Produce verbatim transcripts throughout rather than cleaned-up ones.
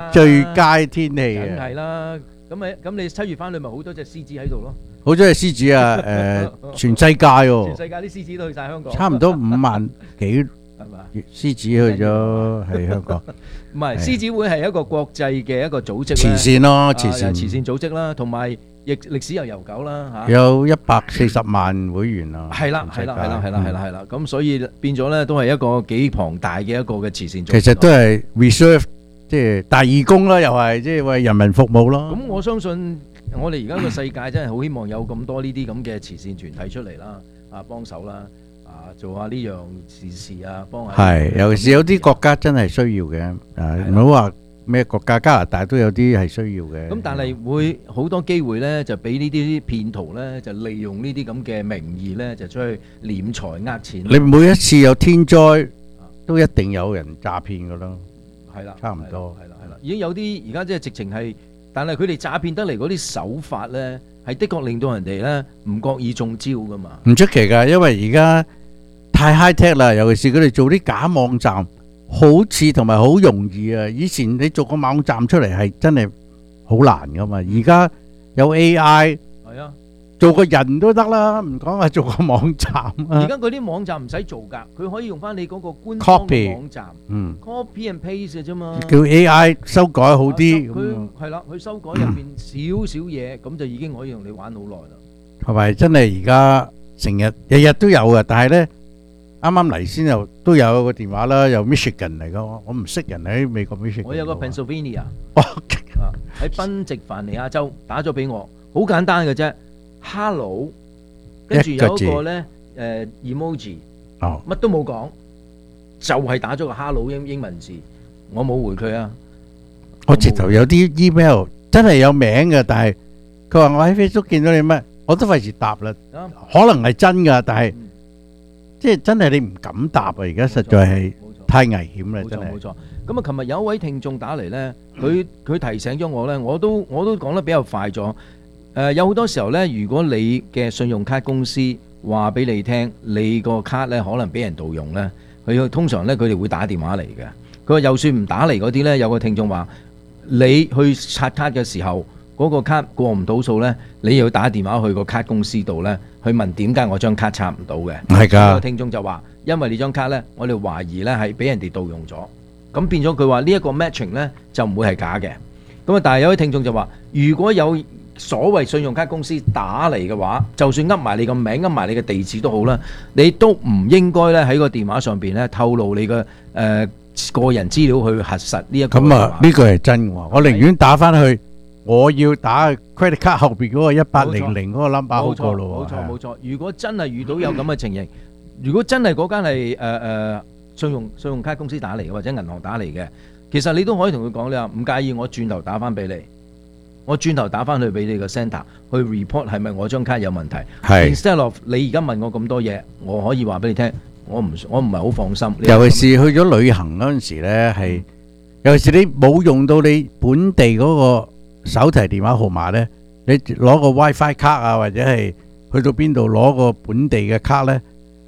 最佳天氣梗啊！ 係啦。咁咪咁你七月翻去咪好多隻獅子喺度咯？ 好多隻獅子啊！誒，全世界全喎， 世界啲獅子都去晒香港， 差唔多五萬幾係嘛？ 獅子去咗係香港唔係， 係獅子會係一個國際嘅一個組織慈咧， 善咯，慈啊善慈善組織啦，同埋亦歷史又悠久啦嚇。 有一百四十萬會員啊！ 係啦，係啦，係啦，係啦，係啦，係啦。咁所以變咗咧，都係一個幾龐大嘅一個嘅慈善組織。 其實都係 reserve，即係大義工啦，又係即係為人民服務咯。 咁我相信我哋而家個世界真係好希望有咁多呢啲咁嘅慈善團體出嚟啦，啊幫手啦，啊做下呢樣善事啊，幫下。 係，尤其是有啲國家真係需要嘅，啊唔好話咩國家，加拿大都有啲係需要嘅。 咁但係會好多機會咧，就俾呢啲騙徒咧，就利用呢啲咁嘅名義咧，就出去斂財呃錢。 你每一次有天災，都一定有人詐騙噶啦。 係啦， 差唔多係啦，係啦，已經有啲而家即係直情係，但係佢哋詐騙得嚟嗰啲手法咧，係的確令到人哋咧唔覺意中招噶嘛。 唔出奇㗎，因為而家太 high tech 啦，尤其是佢哋做啲假網站，好似同埋好容易啊！以前你做個網站出嚟係真係好難㗎嘛，而家有 A I。 係啊。 做個人都得啦，唔講話做個網站啊。 而家嗰啲網站唔使做㗎，佢可以用翻你嗰個官方嘅網站， 嗯 copy and paste 嘅啫嘛。 叫 A I 修改好啲， 佢係啦，佢修改入邊少少嘢，咁就已經可以用你玩好耐啦。 同埋真係而家成日日日都有嘅，但係咧啱啱嚟先又都有個電話啦，由 Michigan 嚟嘅，我唔識人喺美國 Michigan。 我有個 Pennsylvania， 哦， 啊喺賓夕凡尼亞州打咗俾我，好簡單嘅啫。Hello，跟住有一個咧誒 emoji， 哦， 乜都冇講，就係打咗個 hello 英英文字，我冇回佢啊。 我直頭有啲 email 真係有名嘅，但係佢話我喺 Facebook 見到你乜，我都費事答啦。可能係真㗎，但係即係真係你唔敢答啊！而家實在係太危險啦，真係。 冇錯冇錯。咁啊，琴日有一位聽眾打嚟咧，佢佢提醒咗我咧，我都我都講得比較快咗。誒有好多時候咧，如果你嘅信用卡公司話俾你聽，你個卡咧可能俾人盜用咧，佢通常咧佢哋會打電話嚟嘅。佢話就算唔打嚟嗰啲咧，有個聽眾話你去刷卡嘅時候，嗰個卡過唔到數咧，你又要打電話去個卡公司度咧，去問點解我張卡刷唔到嘅。 係㗎。 個聽眾就話，因為你張卡咧，我哋懷疑咧係俾人哋盜用咗，咁變咗佢話呢一個 matching 咧就唔會係假嘅。咁啊，但係有位聽眾就話，如果有所謂信用卡公司打嚟嘅話，就算噏埋你個名、噏埋你嘅地址都好啦，你都唔應該咧喺個電話上邊咧透露你嘅誒個人資料去核實呢一個。 咁啊，呢個係真喎，我寧願打翻去，我要打 credit card 後邊嗰個一八零零嗰個 number 好過咯喎。 冇錯冇錯，如果真係遇到有咁嘅情形，如果真係嗰間係誒誒信用信用卡公司打嚟嘅，或者銀行打嚟嘅，其實你都可以同佢講，你話唔介意我轉頭打翻俾你。我轉頭打翻去俾你個 centre 去 report 係咪我張卡有問題？係 instead of 你而家問我咁多嘢，我可以話俾你聽，我唔我唔係好放心。 尤其是去咗旅行嗰陣時咧，係尤其是你冇用到你本地嗰個手提電話號碼咧，你攞個 WiFi 卡啊，或者係去到邊度攞個本地嘅卡咧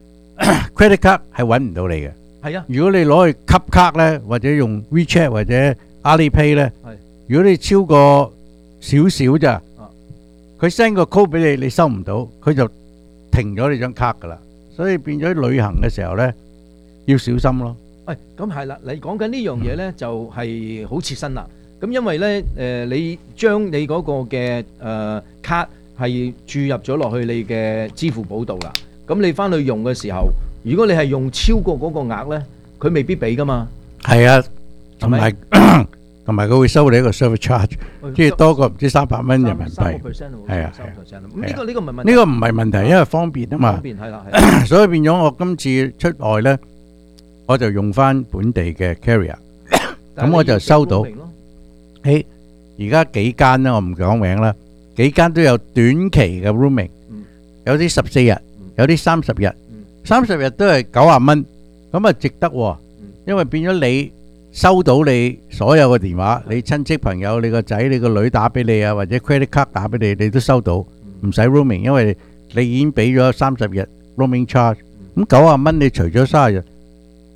，credit card 係揾唔到你嘅。 係啊， 如果你攞去吸卡咧，或者用 WeChat 或者 Alipay 咧，如果你超過少少咋，佢 send 個 code 俾你，你收唔到，佢就停咗你張卡噶啦。所以變咗旅行嘅時候咧，要小心咯。 喂，咁係啦，你講緊呢樣嘢咧，就係好切身啦。咁因為咧，誒，你將你嗰個嘅誒卡係注入咗落去你嘅支付寶度啦。咁你翻去用嘅時候，如果你係用超過嗰個額咧，佢未必俾噶嘛。 係啊，同埋。同埋佢會收你一個 service charge，即係多過唔知三百蚊人民幣。係啊， 咁呢個呢個唔係問題。 呢個唔係問題，因為方便啊嘛。 方便係啦， 所以變咗我今次出外咧，我就用翻本地嘅 carrier，咁我就收到。誒，而家幾間咧，我唔講名啦，幾間都有短期嘅 roaming，有啲十四日，有啲三十日，三十日都係九啊蚊，咁啊值得喎，因為變咗你。收到你所有嘅電話，你親戚朋友、你個仔、你個女打俾你啊，或者 credit card 打俾你，你都收到，唔使 roaming，因為你已經俾咗三十日 roaming charge。咁九啊蚊你除咗三十日，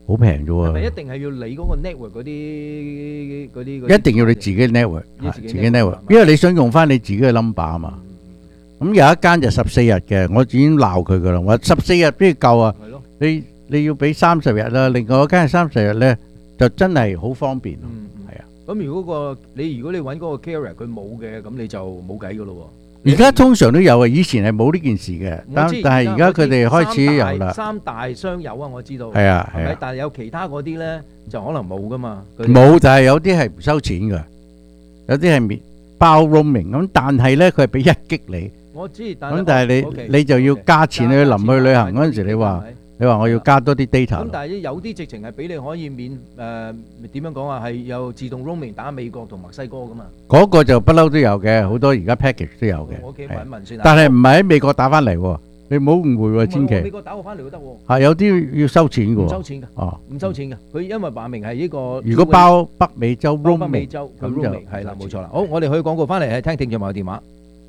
好平啫係咪一喎， 定係要你嗰個 network 嗰啲嗰啲嗰啲一定要你自己 network， 要自己係自己 network， 係 network， 嘛因為你想用翻你自己嘅 number 啊嘛。咁有一間就十四日嘅，我已經鬧佢噶啦，我話十四日邊夠啊？ 係咯， 你你要俾三十日啦，另外一間係三十日咧，就真係好方便咯。 嗯嗯係啊， 咁如果個你如果你揾嗰個 carrier 佢冇嘅，咁你就冇計噶咯喎。 而家通常都有啊，以前係冇呢件事嘅，但我知但係而家佢哋開始有啦。 三大商有啊，我知道。 係啊係咪？ 係啊， 但係有其他嗰啲咧，就可能冇噶嘛。佢哋冇就係有啲係唔收錢㗎，有啲係免包 roaming 咁，但係咧佢係俾一擊你。 我知，但咁但係 OK， 你你就要 OK， 加錢，你加臨去旅行嗰陣時， 加錢你話係咪你話我要加多啲 data 咯。 咁但係有啲直情係俾你可以免誒點樣講啊？係有自動 roaming 打美國同墨西哥噶嘛？ 嗰個就不嬲都有嘅，好多而家 package 都有嘅。 我屋企係問一問先啊。 但係唔係喺美國打翻嚟喎，你唔好誤會喎， 唔係千祈喎美國打我翻嚟都得喎， 係有啲要收錢嘅喎。 唔收錢㗎， 哦， 唔收錢㗎。佢因為話明係呢個如果包北美洲包北美 roaming 洲佢咁就 roaming 係啦，冇錯啦。好，我哋去廣告翻嚟係聽聽眾朋友電話。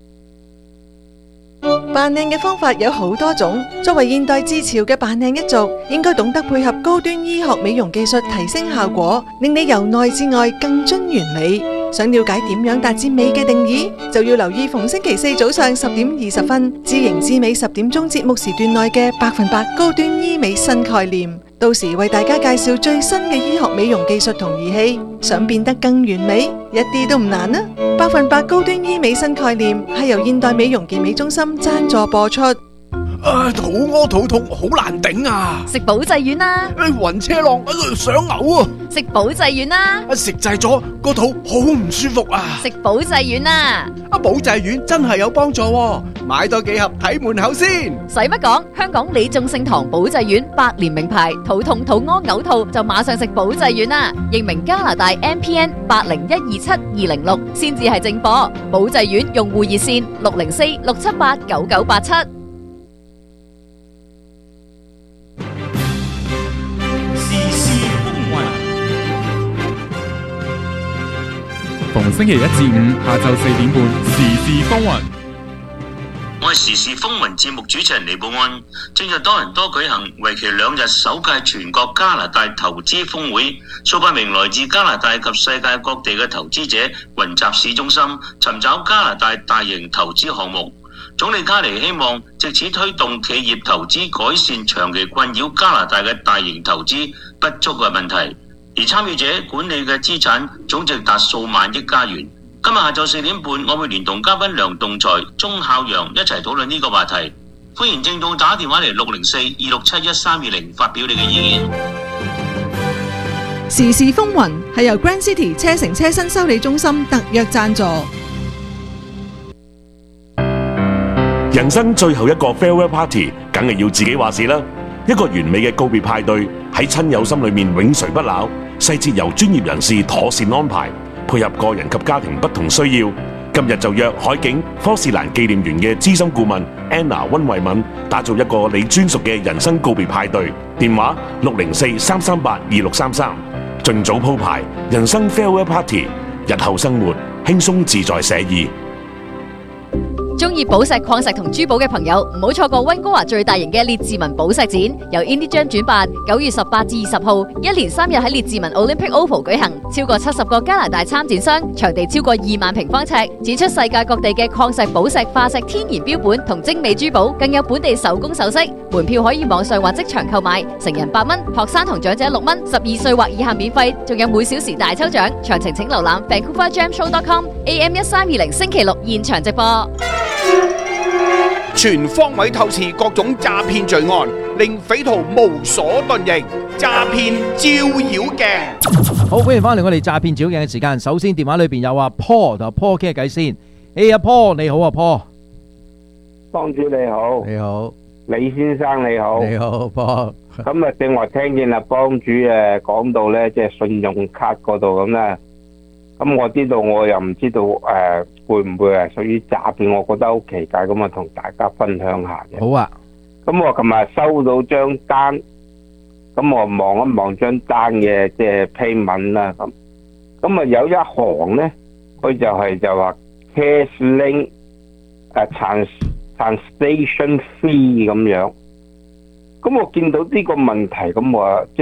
扮靚嘅方法有好多種，作為現代自潮嘅扮靚一族，應該懂得配合高端醫學美容技術提升效果，令你由內至外更臻完美。想了解點樣達至美嘅定義，就要留意逢星期四早上十點二十分，知型知美十點鐘節目時段內嘅百分百高端醫美新概念。到時為大家介紹最新嘅醫學美容技術同儀器，想變得更完美，一啲都唔難啊！百分百高端醫美新概念係由現代美容健美中心贊助播出。 啊，肚屙肚痛，好難頂啊！ 食保濟丸啦， 誒，暈車浪，誒想嘔啊！ 食保濟丸啦， 啊，食滯咗個肚好唔舒服啊！ 食保濟丸啦， 啊，保濟丸真係有幫助喎，買多幾盒睇門口先。 使乜講？香港李眾聖堂保濟丸百年名牌，肚痛、肚屙、嘔吐就馬上食保濟丸啦。認明加拿大 M P N 八零一二七二零六先至係正貨。保濟丸用戶熱線六零四六七八九九八七。 逢星期一至五下晝四點半，時事風雲。 我係時事風雲節目主持人李寶安。正日多倫多舉行為期兩日首屆全國加拿大投資峰會，數百名來自加拿大及世界各地嘅投資者雲集市中心，尋找加拿大大型投資項目。總理卡尼希望藉此推動企業投資，改善長期困擾加拿大嘅大型投資不足嘅問題。而參與者管理嘅資產總值達數萬億加元。今日下晝四點半，我會連同嘉賓梁棟才、鐘孝陽一齊討論呢個話題。歡迎聽眾打電話嚟六零四二六七一三二零發表你嘅意見。 時事風雲係由 Grand City 車城車身修理中心特約贊助。 人生最後一個 farewell party，梗係要自己話事啦。一個完美嘅告別派對喺親友心裏面永垂不朽，細節由專業人士妥善安排，配合個人及家庭不同需要。今日就約海景科士蘭紀念園嘅資深顧問 Anna 溫慧敏，打造一個你專屬嘅人生告別派對。電話六零四三三八二六三三，盡早鋪排人生 farewell party，日後生活輕鬆自在寫意。 中意寶石、礦石同珠寶嘅朋友，唔好錯過溫哥華最大型嘅列治文寶石展，由 Indie Jam 主辦，九月十八至二十號，一連三日喺列治文 Olympic Oval 舉行，超過七十個加拿大參展商，場地超過二萬平方尺，展出世界各地嘅礦石、寶石、化石、天然標本同精美珠寶，更有本地手工首飾。門票可以網上或即場購買，成人八蚊，學生同長者六蚊，十二歲或以下免費，仲有每小時大抽獎。詳情請瀏覽 vancouver jam show dot com。A M 一三二零星期六現場直播。 全方位透視各種詐騙罪案，令匪徒無所遁形。詐騙照妖鏡。 好，歡迎翻嚟我哋詐騙照鏡嘅時間。首先電話裏邊有阿 Paul 同阿 Paul 傾下偈先。誒，阿 Paul 你好啊 ，Paul。 幫主你好， 你好， 李先生你好， 你好，Paul。 咁啊，正話聽見阿幫主誒講到咧，即係信用卡嗰度咁咧。咁我知道，我又唔知道誒、呃、會唔會係屬於詐騙，我覺得好奇怪，咁啊同大家分享下嘅。 好啊。 咁我琴日收到張單，咁我望一望張單嘅即係 payment 啦，咁咁啊有一行咧，佢就係就話 cash link 誒 trans transaction fee 咁樣。咁我見到呢個問題，咁我即係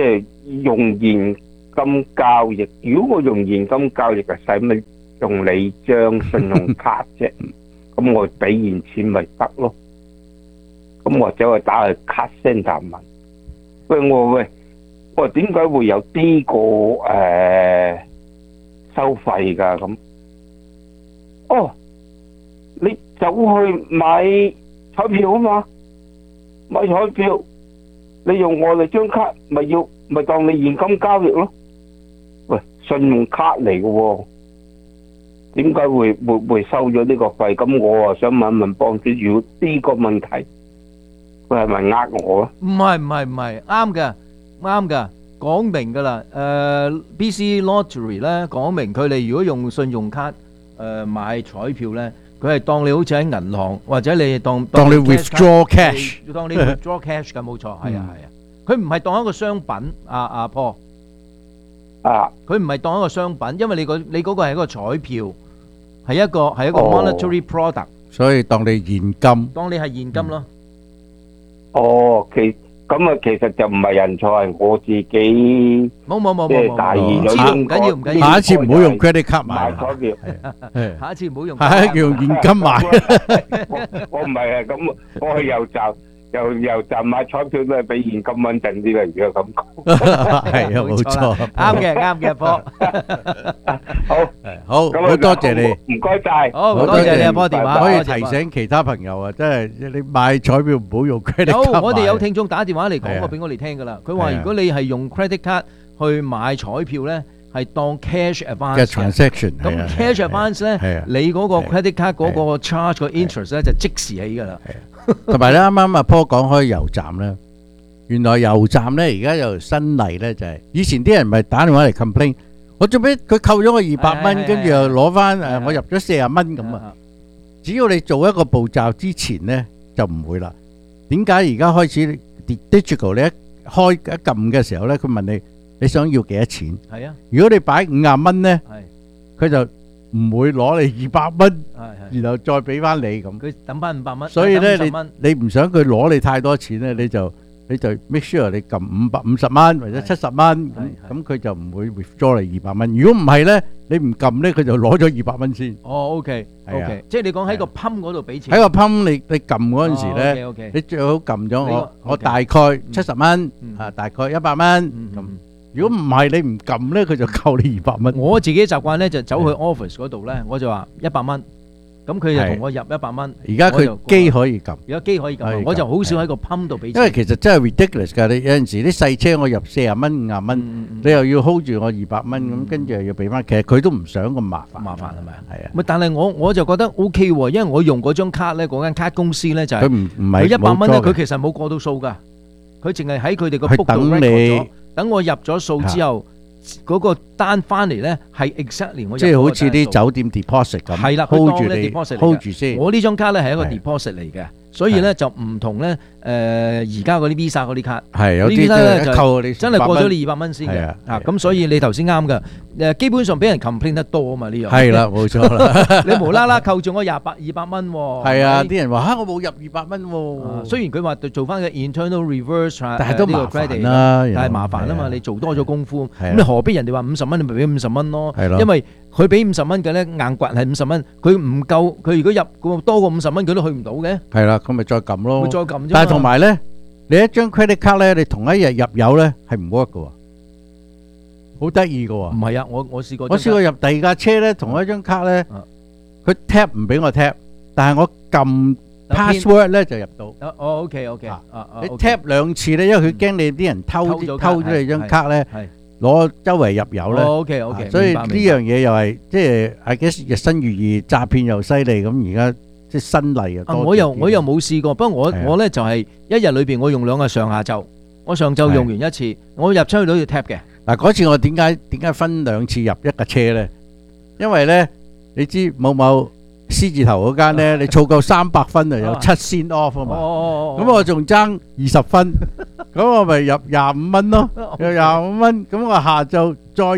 用現金交易，如果我用現金交易，就使乜用你張信用卡啫？咁我俾現錢咪得咯。咁或者我打去卡 centre 問，喂我喂，我話點解會有呢個誒收費㗎？咁哦，你走去買彩票啊嘛，買彩票，你用我哋張卡，咪要咪當你現金交易咯。喂，信用卡嚟嘅喎，點解會會會收咗呢個費？咁我啊想問問幫主，如果呢個問題，佢係咪呃我啊？ 唔係唔係唔係，啱嘅啱嘅，講明㗎啦。誒 B C Lottery 咧講明佢哋如果用信用卡誒買彩票咧，佢係當你好似喺銀行或者你當當你 withdraw cash， 當你 withdraw cash 嘅冇錯，係啊係啊，佢唔係當一個商品，阿阿 Paul。 啊！ 佢唔係當一個商品，因為你個你嗰個係一個彩票，係一個係一個 monetary product， 所以當你現金， 當你係現金咯。 哦，其咁啊，其實就唔係人錯，係我自己冇冇冇即係大意咗， 唔緊要唔緊要。 下一次唔好用 credit card 買買彩票， 下一次唔好用， 下一次用現金買。 我唔係啊，咁我去油站。又又站買彩票都係比現金穩陣啲嘅，如果咁講。 係啊，冇錯， 啱嘅啱嘅，波。 好， 好，好多謝你， 唔該晒。 好，唔該謝你啊，波電話。 可以提醒其他朋友啊，真係你買彩票唔好用 credit card 買。 有，我哋有聽眾打電話嚟講過俾我哋聽㗎啦。佢話如果你係用 credit card 去買彩票咧，係當 cash advance 嘅 transaction。 咁 cash advance 咧，你嗰個 credit card 嗰個 charge 個 interest 咧就即時起㗎啦。 同埋咧，啱啱阿 Paul 講開油站咧，原來油站咧而家有新例咧，就係以前啲人咪打電話嚟 complain，我做咩佢扣咗我二百蚊，跟住又攞翻誒我入咗四十蚊咁啊！只要你做一個步驟之前咧，就唔會啦。點解而家開始 digital 你一開一撳嘅時候咧，佢問你你想要幾多錢？係啊，如果你擺五十蚊咧，佢就唔會攞你二百蚊，然後再俾翻你咁。 佢等翻五百蚊。 所以咧，你你唔想佢攞你太多錢咧，你就你就 make sure 你撳五百五十蚊或者七十蚊，咁咁佢就唔會 withdraw 你二百蚊。如果唔係咧，你唔撳咧，佢就攞咗二百蚊先。 哦，OK，OK，即係你講喺個 pump 嗰度俾錢。 喺個 pump 你你撳嗰陣時咧，你最好撳咗我我大概七十蚊啊，大概一百蚊咁。如果唔係你唔撳咧，佢就扣你二百蚊。 我自己習慣咧就走去 office 嗰度咧，我就話一百蚊，咁佢就同我入一百蚊。 而家佢機可以撳， 而家機可以撳，我就好少喺個 pump 度俾錢。 因為其實真係 ridiculous 㗎，你有陣時啲細車我入四十蚊五十蚊，你又要 hold 住我二百蚊，咁跟住又要俾翻，其實佢都唔想咁麻煩。 麻煩係咪啊？ 係啊。 咪但係我我就覺得 OK 喎，因為我用嗰張卡咧，嗰間卡公司咧就係佢唔唔係佢一百蚊咧，佢其實冇過到數㗎，佢淨係喺佢哋個 book 度 record 咗，等我入咗數之後。嗰個單翻嚟咧係 exactly 我即係好似啲酒店 deposit 咁， 係啦 ，hold 住你 hold 住先。 我呢張卡咧係一個 deposit 嚟嘅，所以咧就唔同咧誒而家嗰啲 Visa 嗰啲卡， 係有啲咧扣你真係過咗你二百蚊先嘅。啊，咁所以你頭先啱㗎。誒基本上俾人 complain 得多啊嘛呢樣。係啦，冇錯啦。 你無啦啦扣咗我廿八二百蚊喎。 係啊，啲人話嚇我冇入二百蚊喎。 雖然佢話做翻個 internal reverse， 但係都麻煩啦。 但係麻煩啊嘛，你做多咗功夫，咁你何必人哋話五十蚊你咪俾五十蚊咯？係咯。因為佢俾五十蚊嘅咧，硬掘係五十蚊，佢唔夠，佢如果入多過五十蚊，佢都去唔到嘅。 係啦，咁咪再撳咯。 會再撳啫。 但係同埋咧，你一張 credit card 咧，你同一日入油咧係唔 work 嘅喎。好得意嘅喎， 唔係啊！我我試過， 我試過入第二架車咧，同一張卡咧，佢 tap 唔俾我 tap，但係我撳 password 咧就入到。 哦，OK OK， 你 tap 兩次咧，因為佢驚你啲人偷偷咗你張卡咧，攞周圍入油咧。 OK OK， 所以呢樣嘢又係即係 I guess 日新月異，詐騙又犀利，咁而家即係新例啊。 我又我又冇試過，不過我我咧就係一日裏邊我用兩個上下晝，我上晝用完一次，我入出去都要 tap 嘅。嗱， 嗰次我點解點解分兩次入一架車咧？因為咧，你知某某獅字頭嗰間咧，你儲夠三百分啊，有七仙 off 啊嘛。咁我仲爭二十分，咁我咪入廿五蚊咯，有廿五蚊。咁我下晝再入，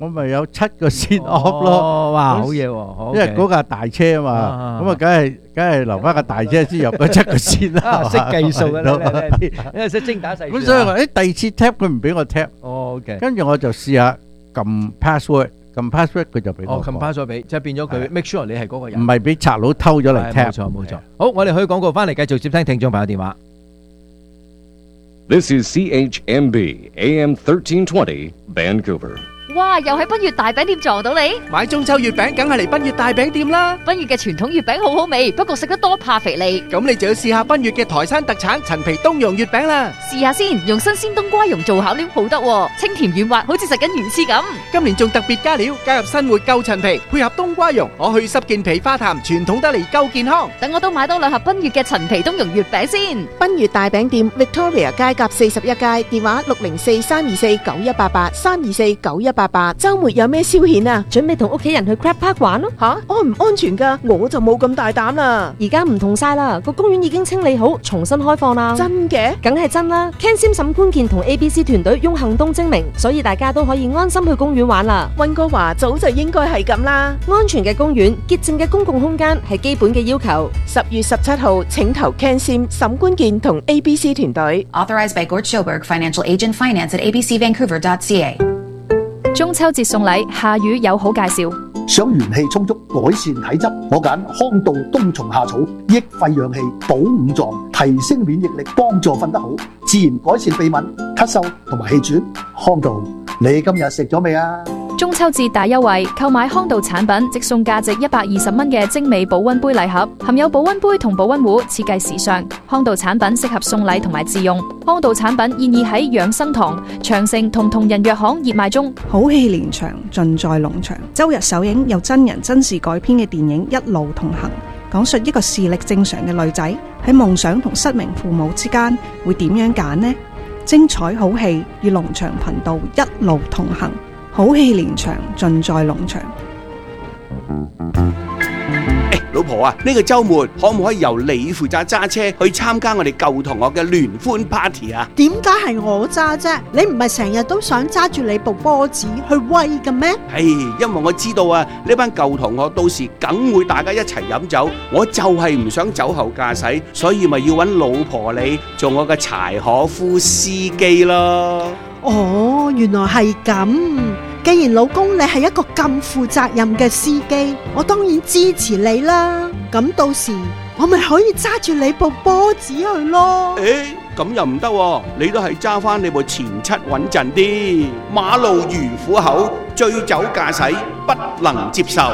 我咪有七個 set off 咯。 哦，哇，好嘢喎！ 因為嗰架大車啊嘛，咁啊，梗係梗係留翻架大車先入嗰七個 set 啦。 識計數嘅咧，因為識精打細算。 咁所以話，誒第二次 tap 佢唔俾我 tap。 哦，OK。 跟住我就試下撳 password，撳 password 佢就俾我。 哦，撳 password 俾，即係變咗佢 make sure 你係嗰個人。 唔係俾賊佬偷咗嚟 tap。 冇錯冇錯。好，我哋去廣告翻嚟，繼續接聽聽眾朋友電話。 This is C H M B A M thirteen twenty Vancouver。 哇！又喺賓悅大餅店撞到你， 買中秋月餅梗係嚟賓悅大餅店啦！ 賓悅嘅傳統月餅好好味，不過食得多怕肥膩。 咁你就要試下賓悅嘅台山特產陳皮冬蓉月餅啦！ 試下先，用新鮮冬瓜蓉做餡料好得喎，清甜軟滑，好似食緊魚翅咁。 今年仲特別加料，加入新活夠陳皮，配合冬瓜蓉，可去濕健脾化痰，傳統得嚟夠健康。 等我都買多兩盒賓悅嘅陳皮冬蓉月餅先。 賓悅大餅店 Victoria 街甲四十一街，電話六零四三二四九一八八三二四九一八八。週末有咩消遣啊？ 準備同屋企人去 Crab Park 玩咯。 吓，安唔安全噶？我就冇咁大膽啦。 而家唔同晒啦，個公園已經清理好，重新開放啦。 真嘅？ 梗係真啦。Ken Sim 沈觀健同 A B C 團隊用行動證明，所以大家都可以安心去公園玩啦。 溫哥華早就應該係咁啦。 安全嘅公園、潔淨嘅公共空間係基本嘅要求。 十月十七號，請投 Ken Sim 沈觀健同 A B C 團隊。 Authorized by Gord Schoberg, Financial Agent, Finance at a b c vancouver dot c a。 中秋節送禮，夏雨有好介紹。 想元氣充足，改善體質，我揀康道冬蟲夏草，益肺養氣，補五臟，提升免疫力，幫助瞓得好，自然改善鼻敏、咳嗽同埋氣喘。康道，你今日食咗未啊？ 中秋節大優惠，購買康道產品即送價值一百二十蚊嘅精美保溫杯禮盒，含有保溫杯同保溫壺，設計時尚。康道產品適合送禮同埋自用。康道產品現已喺養生堂、長城同同仁藥行熱賣中。 好戲連場，盡在農場。周日首映由真人真事改編嘅電影《一路同行》，講述一個視力正常嘅女仔喺夢想同失明父母之間會點樣揀呢？精彩好戲與農場頻道一路同行。好戲連場，盡在農場。 誒，老婆啊，呢個週末可唔可以由你負責揸車去參加我哋舊同學嘅聯歡 party 啊？ 點解係我揸啫？你唔係成日都想揸住你部波子去威嘅咩？ 係，因為我知道啊，呢班舊同學到時梗會大家一齊飲酒，我就係唔想酒後駕駛，所以咪要揾老婆你做我嘅柴可夫司機咯。 哦，原來係咁。既然老公你係一個咁負責任嘅司機，我當然支持你啦。咁到時我咪可以揸住你部波子去咯。 誒，咁又唔得喎，你都係揸翻你部前七穩陣啲。馬路如虎口，醉酒駕駛不能接受。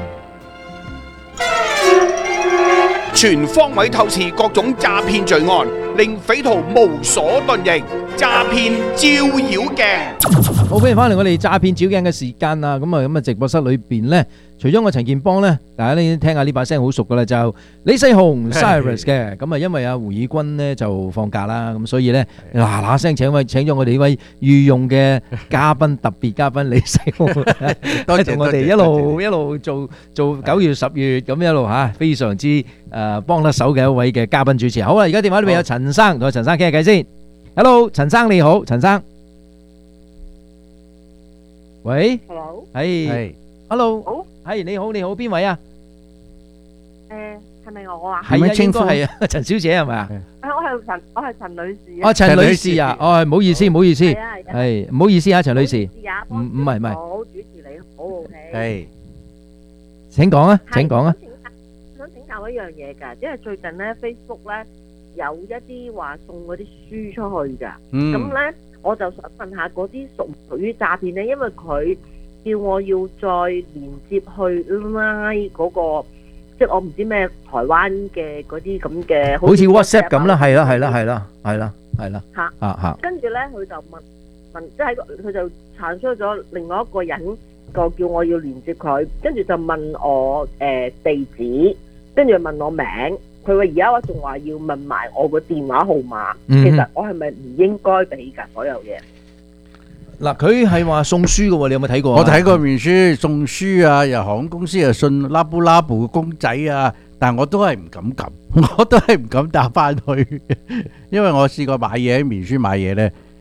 全方位透視各種詐騙罪案，令匪徒無所遁形。詐騙照妖鏡， 好，歡迎翻嚟我哋詐騙照鏡嘅時間啦。咁啊，咁啊，直播室裏邊咧，除咗我陳健邦咧，大家咧聽下呢把聲好熟噶啦，就李世雄 Cyrus 嘅。咁啊，因為阿胡以軍咧就放假啦，咁所以咧嗱嗱聲請位請咗我哋呢位御用嘅嘉賓，特別嘉賓李世雄，多謝我哋一路一路做做九月十月咁一路吓，非常之誒幫得手嘅一位嘅嘉賓主持。好啦，而家電話裏邊有陳生，同陳生傾下偈先。Hello， 陳生你好，陳生。喂 ，Hello， 係 ，Hello， 好，係你好，你好，邊位啊？ 誒，係咪我啊？ 係啊，應該係啊，陳小姐係咪啊？ 誒，我係陳，我係陳女士。 哦，陳女士啊，哦，唔好意思，唔好意思，係，唔好意思啊，陳女士。唔唔係唔係。 好，主持你好 OK。 係。請講啊，請講啊。 想請教一樣嘢㗎，因為最近咧 Facebook 咧。有一啲話送嗰啲書出去㗎，咁咧、嗯、我就想問下嗰啲屬唔屬於詐騙咧？因為佢叫我要再連接去 Line 嗰、那個，即係我唔知咩台灣嘅嗰啲咁嘅， 好似 WhatsApp 咁啦，係啦係啦係啦係啦係啦嚇嚇嚇。 跟住咧佢就問問，即係佢就產出咗另外一個人個叫我要連接佢，跟住就問我誒、呃、地址，跟住問我名。佢話而家我仲話要問埋我個電話號碼，其實我係咪唔應該俾㗎所有嘢？ 嗱，佢係話送書嘅喎，你有冇睇過？ 我睇過面書，送書啊，又航空公司又信拉布拉布嘅公仔啊，但係我都係唔敢撳，我都係唔敢打翻去，因為我試過買嘢喺面書買嘢咧，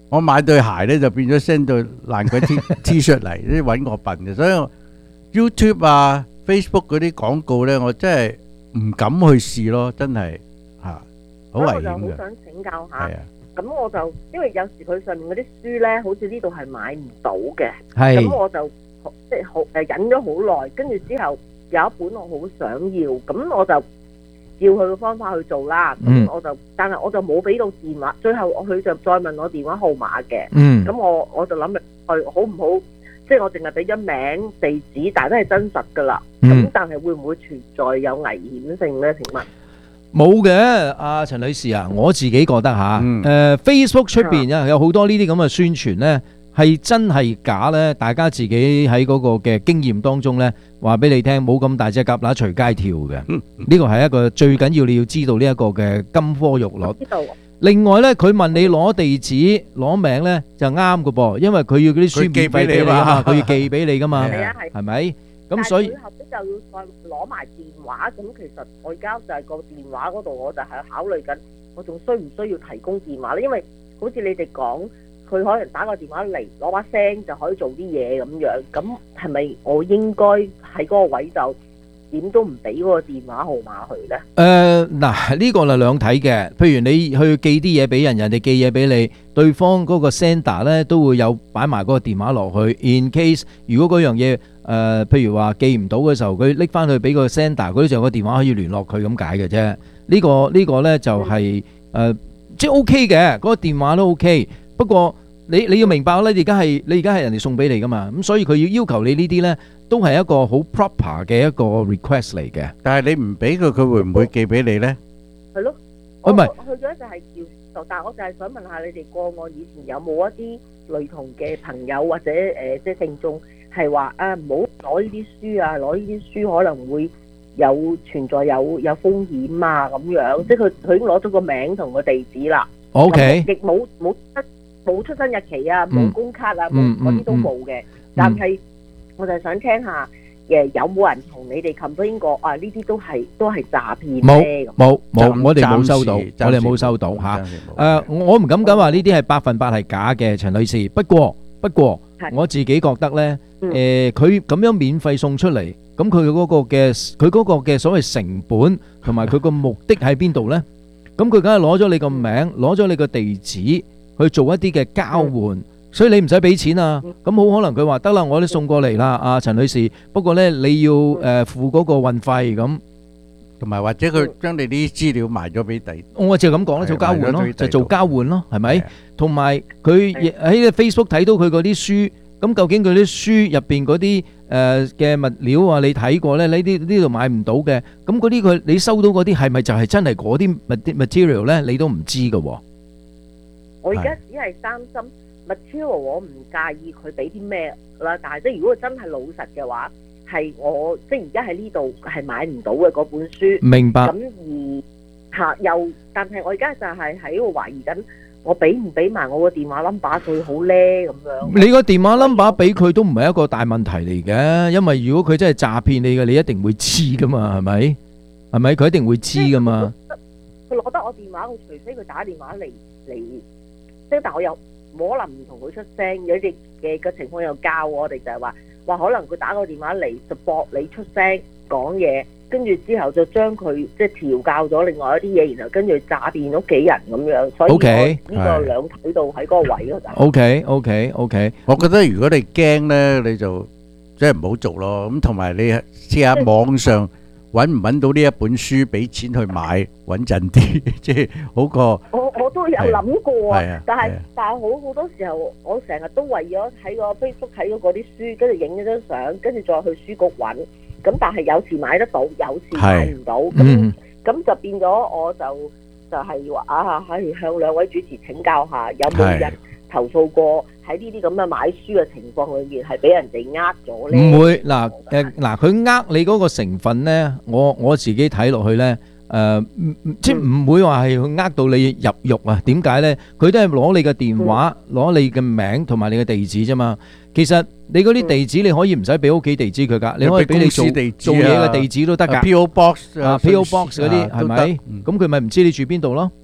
我買對鞋咧就變咗 send 對爛鬼 T T 恤嚟，啲揾我笨嘅，所以我 YouTube 啊、Facebook 嗰啲廣告咧，我真係唔敢去試咯，真係嚇，好危險嘅。 我就好想請教下。係啊。咁我就因為有時佢上面嗰啲書咧，好似呢度係買唔到嘅。係。咁我就即係好誒忍咗好耐，跟住之後有一本我好想要，咁我就照佢嘅方法去做啦。嗯。咁我就，但係我就冇俾到電話，最後佢就再問我電話號碼嘅。嗯。咁我我就諗住，誒好唔好？即係我淨係俾咗名、地址，但係都係真實㗎啦。咁、嗯、但係會唔會存在有危險性咧？請問？ 冇嘅，阿陳女士啊，我自己覺得嚇，誒、嗯呃、Facebook 出邊啊有好多呢啲咁嘅宣傳咧，係真係假咧？大家自己喺嗰個嘅經驗當中咧，話俾你聽，冇咁大隻蛤乸隨街跳嘅。呢個係一個最緊要你要知道呢一個嘅金科玉律。知道。另外咧，佢問你攞地址、攞名咧就啱嘅噃，因為佢要嗰啲書免費俾你啊嘛，佢要寄俾你噶嘛， 係啊係， 係咪？咁所以最後咧就要再攞埋電話。咁其實我而家就係個電話嗰度，我就係考慮緊，我仲需唔需要提供電話咧？因為好似你哋講，佢可能打個電話嚟攞把聲就可以做啲嘢咁樣，咁係咪我應該喺嗰個位就點都唔俾嗰個電話號碼佢咧？ 誒嗱，呢個係兩睇嘅。譬如你去寄啲嘢俾人，人哋寄嘢俾你，對方嗰個 sender 咧都會有擺埋嗰個電話落去。In case 如果嗰樣嘢誒，譬如話寄唔到嘅時候，佢拎翻去俾個 sender，嗰啲就有個電話可以聯絡佢咁解嘅啫。呢個呢個咧就係誒，即係 OK 嘅，嗰個電話都 OK。不過你你要明白咧，你而家係你而家係人哋送俾你噶嘛，咁所以佢要要求你呢啲咧，都係一個好 proper 嘅一個 request 嚟嘅。 但係你唔俾佢，佢會唔會寄俾你咧？ 係咯， 我唔係去咗就係叫，但係我就係想問下你哋過往以前有冇一啲類同嘅朋友或者誒即係聽眾係話啊，唔好攞呢啲書啊，攞呢啲書可能會有存在有有風險啊咁樣，即係佢佢已經攞咗個名同個地址啦。 OK， 亦冇冇出冇出生日期啊，冇公卡啊，冇嗰啲都冇嘅。但係我就係想聽下，誒有冇人同你哋 complain過啊？呢啲都係都係詐騙咧？ 冇冇冇，我哋冇收到，我哋冇收到嚇。誒，我唔敢講話呢啲係百分百係假嘅，陳女士。不過不過，我自己覺得咧，誒佢咁樣免費送出嚟，咁佢嗰個嘅佢嗰個嘅所謂成本同埋佢個目的喺邊度咧？咁佢梗係攞咗你個名，攞咗你個地址去做一啲嘅交換。所以你唔使俾錢啊，咁好可能佢話得啦，我都送過嚟啦，阿陳女士。不過咧，你要誒付嗰個運費咁， 同埋或者佢將你啲資料賣咗俾第， 我就咁講啦，做交換咯，就做交換咯，係咪？同埋佢喺 Facebook 睇到佢嗰啲書，咁究竟佢啲書入邊嗰啲誒嘅物料啊，你睇過咧？呢啲呢度買唔到嘅，咁嗰啲佢你收到嗰啲係咪就係真係嗰啲 material 咧？你都唔知㗎喎。 我而家只係擔心。material 我唔介意佢俾啲咩啦，但係即係如果佢真係老實嘅話，係我即係而家喺呢度係買唔到嘅嗰本書。 明白。 咁而嚇又，但係我而家就係喺度懷疑緊，我俾唔俾埋我個電話 number 佢好咧咁樣。 你個電話 number 俾佢都唔係一個大問題嚟嘅，因為如果佢真係詐騙你嘅，你一定會知噶嘛，係咪？係咪？佢一定會知噶嘛。 佢攞得我電話，佢除非佢打電話嚟嚟，即係但我又。冇可能唔同佢出聲，有啲嘅嘅情況又教我哋就係話話可能佢打個電話嚟就駁你出聲講嘢，跟住之後就將佢即係調教咗另外一啲嘢，然後跟住詐騙屋企人咁樣，所以我呢個兩睇到喺嗰個位嗰度。 O K O K O K， 我覺得如果你驚咧，你就即係唔好做咯。咁同埋你試下網上揾唔揾到呢一本書，俾錢去買穩陣啲，即係好過。 我我都有諗過啊，但係但係好好多時候，我成日都為咗喺個 Facebook 睇到嗰啲書，跟住影咗張相，跟住再去書局揾。咁但係有時買得到，有時買唔到。咁咁就變咗，我就就係話啊，係向兩位主持請教下，有冇人投訴過喺呢啲咁嘅買書嘅情況裏面係俾人哋呃咗咧？ 唔會嗱誒嗱，佢呃你嗰個成分咧，我我自己睇落去咧。誒、呃，即係唔會話係佢呃到你入獄啊？點解咧？佢都係攞你嘅電話、攞、嗯、你嘅名同埋你嘅地址啫嘛。其實你嗰啲地址你可以唔使俾屋企地址佢噶，你可以俾你做做嘢嘅地址都得噶。P O Box 啊 ，P O Box 嗰啲係咪？咁佢咪唔知你住邊度咯？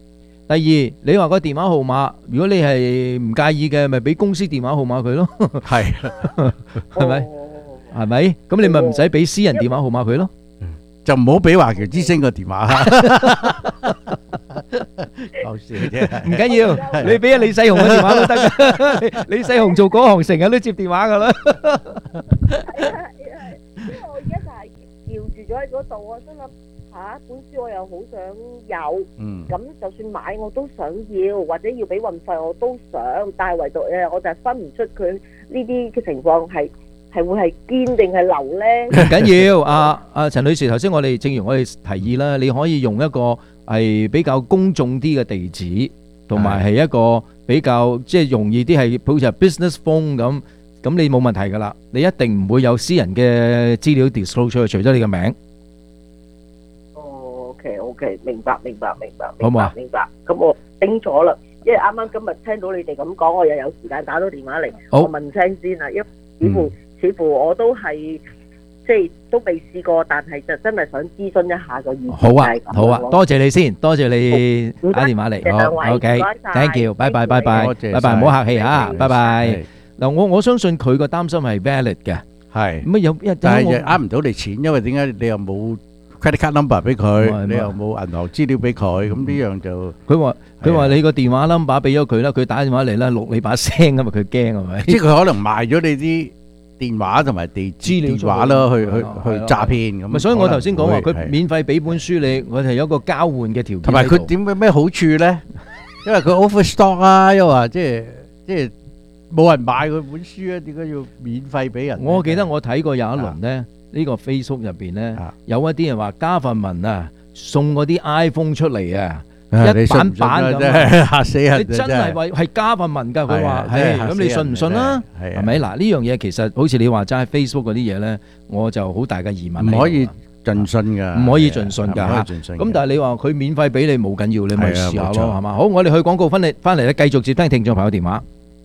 第二，你話個電話號碼，如果你係唔介意嘅，咪俾公司電話號碼佢咯。 係， 係咪？係咪？咁你咪唔使俾私人電話號碼佢咯。 就唔好俾華僑之星個電話。講笑啫， 唔緊要，你俾阿李世雄個電話都得㗎。李世雄做嗰行成日都接電話㗎啦。 係啊係啊，因為我而家就係吊住咗喺嗰度，我心諗下一本書我又好想有，咁就算買我都想要，或者要俾運費我都想，但係唯獨誒我就係分唔出佢呢啲嘅情況係。係會係堅定係流咧？ 唔緊要，阿阿陳女士，頭先我哋正如我哋提議啦，你可以用一個係比較公眾啲嘅地址，同埋係一個比較即係容易啲係，好似係 business phone 咁，咁你冇問題噶啦，你一定唔會有私人嘅資料 disclose 出去，除咗你嘅名。 哦，OK OK，明白明白明白， 好唔好啊？ 明白，咁我清楚啦，因為啱啱今日聽到你哋咁講，我又有時間打到電話嚟，我問聲先啦，因為似乎。似乎我都係即係都未試過，但係就真係想諮詢一下個意見。 好啊，好啊，多謝你先，多謝你打電話嚟。好 ，OK，thank you，拜拜，拜拜，拜拜，唔好客氣嚇，拜拜。嗱，我我相信佢個擔心係 valid 嘅， 係咁有一， 但係呃唔到你錢，因為點解你又冇 credit card number 俾佢，你又冇銀行資料俾佢，咁呢樣就佢話佢話你個電話 number 俾咗佢啦，佢打電話嚟啦，錄你把聲啊嘛，佢驚係咪？ 即係佢可能賣咗你啲電話同埋地址電話咯，去去去詐騙咁。 咪所以我頭先講話佢免費俾本書你，我哋有一個交換嘅條件。 同埋佢點嘅咩好處咧？因為佢 overstock 啊，又話即係即係冇人買佢本書啊，點解要免費俾人？ 我記得我睇過有一輪咧，呢個 Facebook 入邊咧，有一啲人話加份文啊，送嗰啲 iPhone 出嚟啊。一版版咁嚇死人！ 你真係話係加份文㗎，佢話係咁，你信唔信啦？係咪嗱？呢樣嘢其實好似你話齋 Facebook 嗰啲嘢咧，我就好大嘅疑問。 唔可以盡信㗎， 唔可以盡信㗎嚇。咁但係你話佢免費俾你冇緊要，你咪試下咯，係嘛？好，我哋去廣告分嚟翻嚟咧，繼續接聽聽眾朋友電話。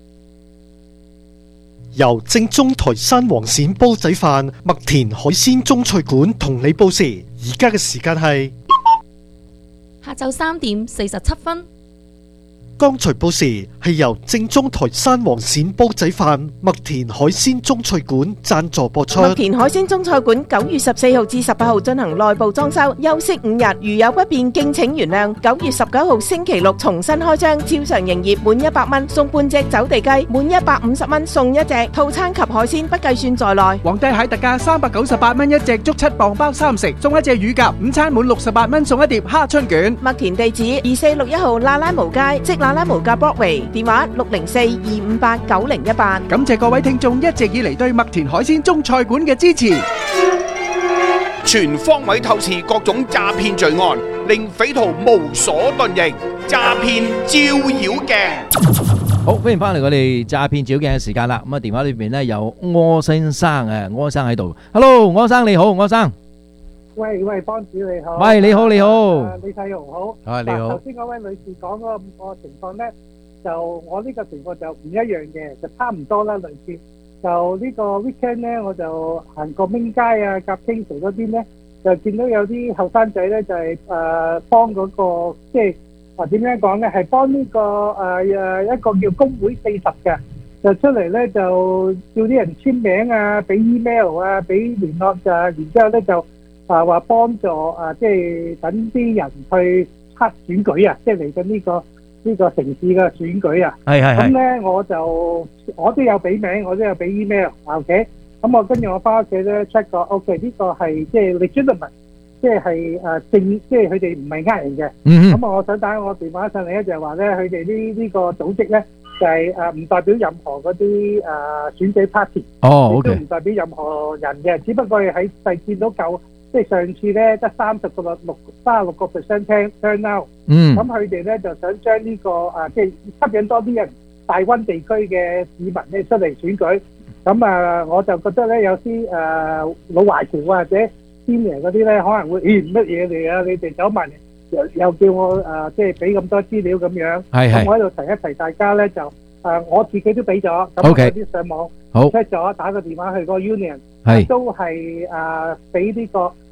由正宗台山黃鱔煲仔飯、麥田海鮮中菜館同你報時，而家嘅時間係下晝三點四十七分。 剛才報時係由正宗台山黃鱔煲仔飯、麥田海鮮中菜館贊助播出。 麥田海鮮中菜館九月十四號至十八號進行內部裝修，休息五日，如有不便敬請原諒。九月十九號星期六重新開張，照常營業，滿一百蚊送半隻走地雞，滿一百五十蚊送一隻套餐及海鮮不計算在內。 皇帝蟹特價三百九十八蚊一隻，足七磅包三食，送一隻乳鴿。午餐滿六十八蚊送一碟蝦春卷。 麥田地址二四六一號喇喇無街，即喇喇無價 Broadway， 電話六零四二五八九零一八。 感謝各位聽眾一直以嚟對麥田海鮮中菜館嘅支持。 全方位透視各種詐騙罪案，令匪徒無所遁形。詐騙照妖鏡。 好，歡迎翻嚟我哋詐騙照妖鏡嘅時間啦。咁啊，電話裏邊咧有柯先生啊，柯生喺度。Hello，柯生你好，柯生。 喂喂，幫主你好。 喂，你好你好。 李世雄好。 啊，你好。 頭先嗰位女士講嗰個情況咧，就我呢個情況就唔一樣嘅，就差唔多啦，類似。就呢個 weekend 咧，我就行過明街啊、夾 Kingsway 嗰邊咧，就見到有啲後生仔咧，就係誒幫嗰個，即係話點樣講咧，係幫呢個誒誒一個叫工會四十嘅，就出嚟咧就叫啲人簽名啊、俾 email 啊、俾聯絡就，然之後咧就。啊！話幫助啊，即係等啲人去測選舉啊，即係嚟緊呢個呢個城市嘅選舉啊。 係係係。咁咧，我就我都有俾名，我都有俾 email。OK， 咁我跟住我翻屋企咧 check 過 ，OK 呢個係即係 legitimate，即係係誒正，即係佢哋唔係呃人嘅。嗯。咁啊，我想打我電話上嚟咧，就係話咧，佢哋呢呢個組織咧就係誒唔代表任何嗰啲誒選舉 party。哦 ，OK。亦都唔代表任何人嘅，只不過係喺細見到舊。即係上次咧得三十個六三十六個 percent turn turn out，嗯，咁佢哋咧就想將呢個啊即係吸引多啲人大溫地區嘅市民咧出嚟選舉，咁啊我就覺得咧有啲誒老華僑或者 senior 嗰啲咧可能會咦乜嘢嚟啊？你哋走埋嚟又又叫我誒即係俾咁多資料咁樣，係係，咁我喺度提一提大家咧就誒我自己都俾咗，咁我有啲上網 check 咗，打個電話去個 union，係都係誒俾呢個。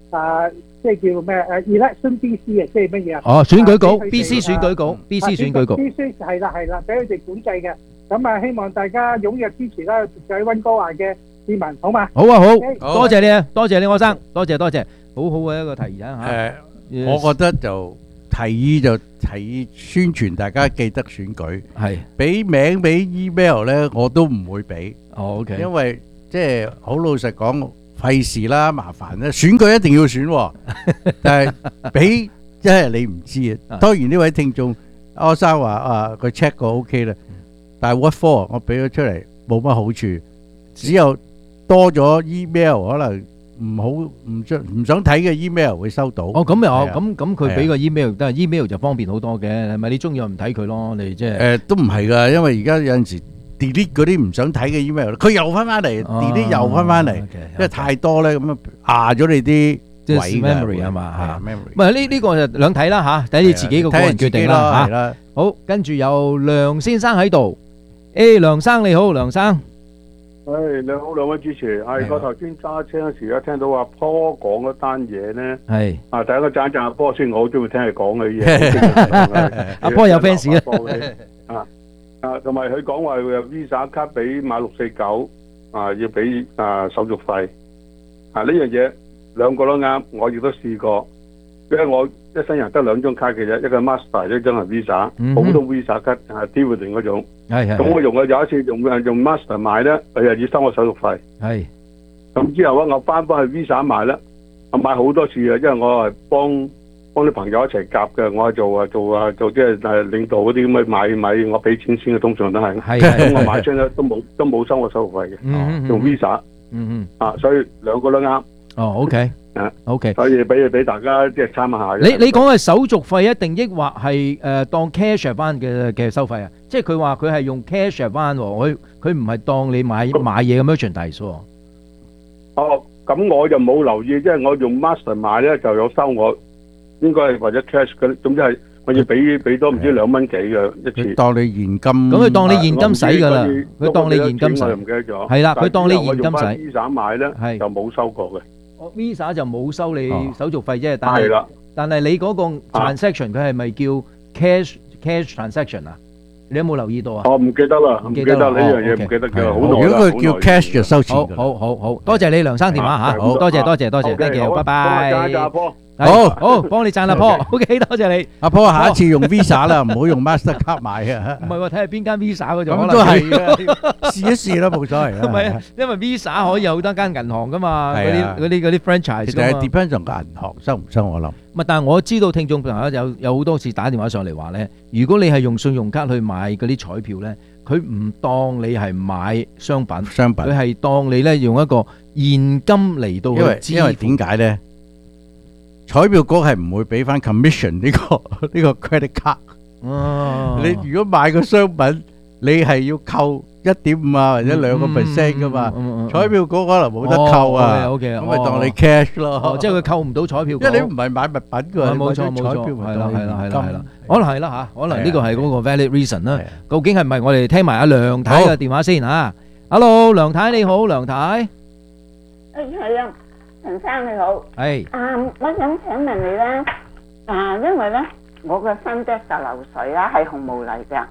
啊，即係叫咩誒 election B C 啊，即係乜嘢啊？ 哦，選舉局啊俾佢哋 ，B C 選舉局，B C 選舉局。 必須係啦係啦，俾佢哋管制嘅。咁啊，希望大家踴躍支持啦，就喺溫哥華嘅市民，好嘛？ 好啊，好， OK 多謝你啊，多謝你，柯生，多謝多謝，好好嘅一個提議啊嚇。 誒，我覺得就提議就提議宣傳，大家記得選舉。 係俾名俾 email 咧，我都唔會俾。 哦，OK。 因為即係好老實講，費事啦，麻煩啦。選舉一定要選喎，但係俾即係你唔知啊。當然呢位聽眾柯生話啊，佢 check 過 OK 啦，但係 what for 我俾咗出嚟冇乜好處，只有多咗 email 可能。唔好唔想唔想睇嘅 email 會收到。 哦，咁又係啊咁咁佢俾個 email 得，email 就方便好多嘅，係咪？你中意就唔睇佢咯，你即係誒都唔係㗎，因為而家有陣時 delete 嗰啲唔想睇嘅 email，佢又翻翻嚟，delete 又翻翻嚟，因為太多咧，咁啊壓咗你啲即係位㗎 memory 啊嘛， 係啊嚇。 memory。 唔係呢呢個就兩睇啦嚇，睇你自己個個人決定啦係啦。 好，跟住有梁先生喺度，誒梁生你好，梁生。 誒，你好，兩位主持。係我頭先揸車嗰時咧，聽到阿坡講嗰單嘢咧， 係啊，第一個讚讚阿坡先，我好中意聽佢講嘅嘢。 阿坡有 fans 咧， 啊啊，同埋佢講話會有 Visa 卡俾買六四九，啊，要俾啊手續費。啊，呢樣嘢兩個都啱，我亦都試過，因為我一生人得兩張卡嘅啫，一個 Master， 一張係 Visa，普通 Visa 卡係 Dividend 嗰種。 係係。 咁我用嘅有一次用用 Master 買咧，佢又要收我手續費。 係。 咁之後咧，我翻返去 Visa 買咧，我買好多次啊，因為我係幫幫啲朋友一齊夾嘅，我係做啊做啊做即係誒領導嗰啲咁嘅買買，我俾錢先嘅，通常都係。 係。 咁我買張咧都冇都冇收我手續費嘅， 嗯用 Visa。 嗯嗯。 啊，所以兩個都啱。 哦 ，OK。 啊 ，OK。 所以俾俾大家即係參考下。 你你講嘅手續費一定抑或係誒當 cash advance 嘅嘅收費啊？即係佢話佢係用 cash advance 喎，佢佢唔係當你買買嘢咁樣存遞數。 哦，咁我就冇留意，即係我用 Master 買咧就有收我，應該係或者 cash 嘅，總之係我要俾俾多唔知兩蚊幾嘅一次。 當你現金， 咁佢當你現金使㗎啦，佢當你現金使。 我唔記得咗。 係啦，佢當你現金使。 但係之後我用翻 Visa 買咧，就冇收過嘅。 我 Visa 就冇收你手續費啫，但係但係你嗰個 transaction 佢係咪叫 cash cash transaction 啊？你有冇留意到啊？ 我唔記得啦，唔記得呢樣嘢，唔記得嘅，好耐啦。 如果佢叫 cash 就收錢。 好好好好，多謝你梁生電話嚇，好多謝多謝多謝 ，thank you，拜拜。 好好，幫你讚阿坡 ，OK，多謝你。 阿坡下一次用 Visa 啦，唔好用 Mastercard 買啊。 唔係喎，睇下邊間 Visa 嗰種。 咁都係嘅，試一試啦，冇所謂啦。 唔係啊，因為 Visa 可以有好多間銀行噶嘛，嗰啲嗰啲嗰啲 franchise。 其實係 depend on 個銀行收唔收，我諗。 唔係，但係我知道聽眾朋友有有好多次打電話上嚟話咧，如果你係用信用卡去買嗰啲彩票咧，佢唔當你係買商品， 商品， 佢係當你咧用一個現金嚟到去支付。 因為點解咧？彩票局係唔會俾翻 commission 呢個呢個 credit card。 哦， 你如果買個商品，你係要扣一點五啊或者兩個 percent 噶嘛。彩票局可能冇得扣啊，咁咪當你 cash 咯。 即係佢扣唔到彩票， 因為你唔係買物品㗎。 冇錯冇錯，係啦係啦係啦係啦，可能係啦嚇，可能呢個係嗰個 valid reason 啦。究竟係咪我哋聽埋阿梁太嘅電話先嚇？Hello，梁太你好，梁太。 誒係啊。陳生你好， 係， 啊，我想請問你咧，啊，因為咧我個新 debt 就流水啦，係紅毛嚟嘅。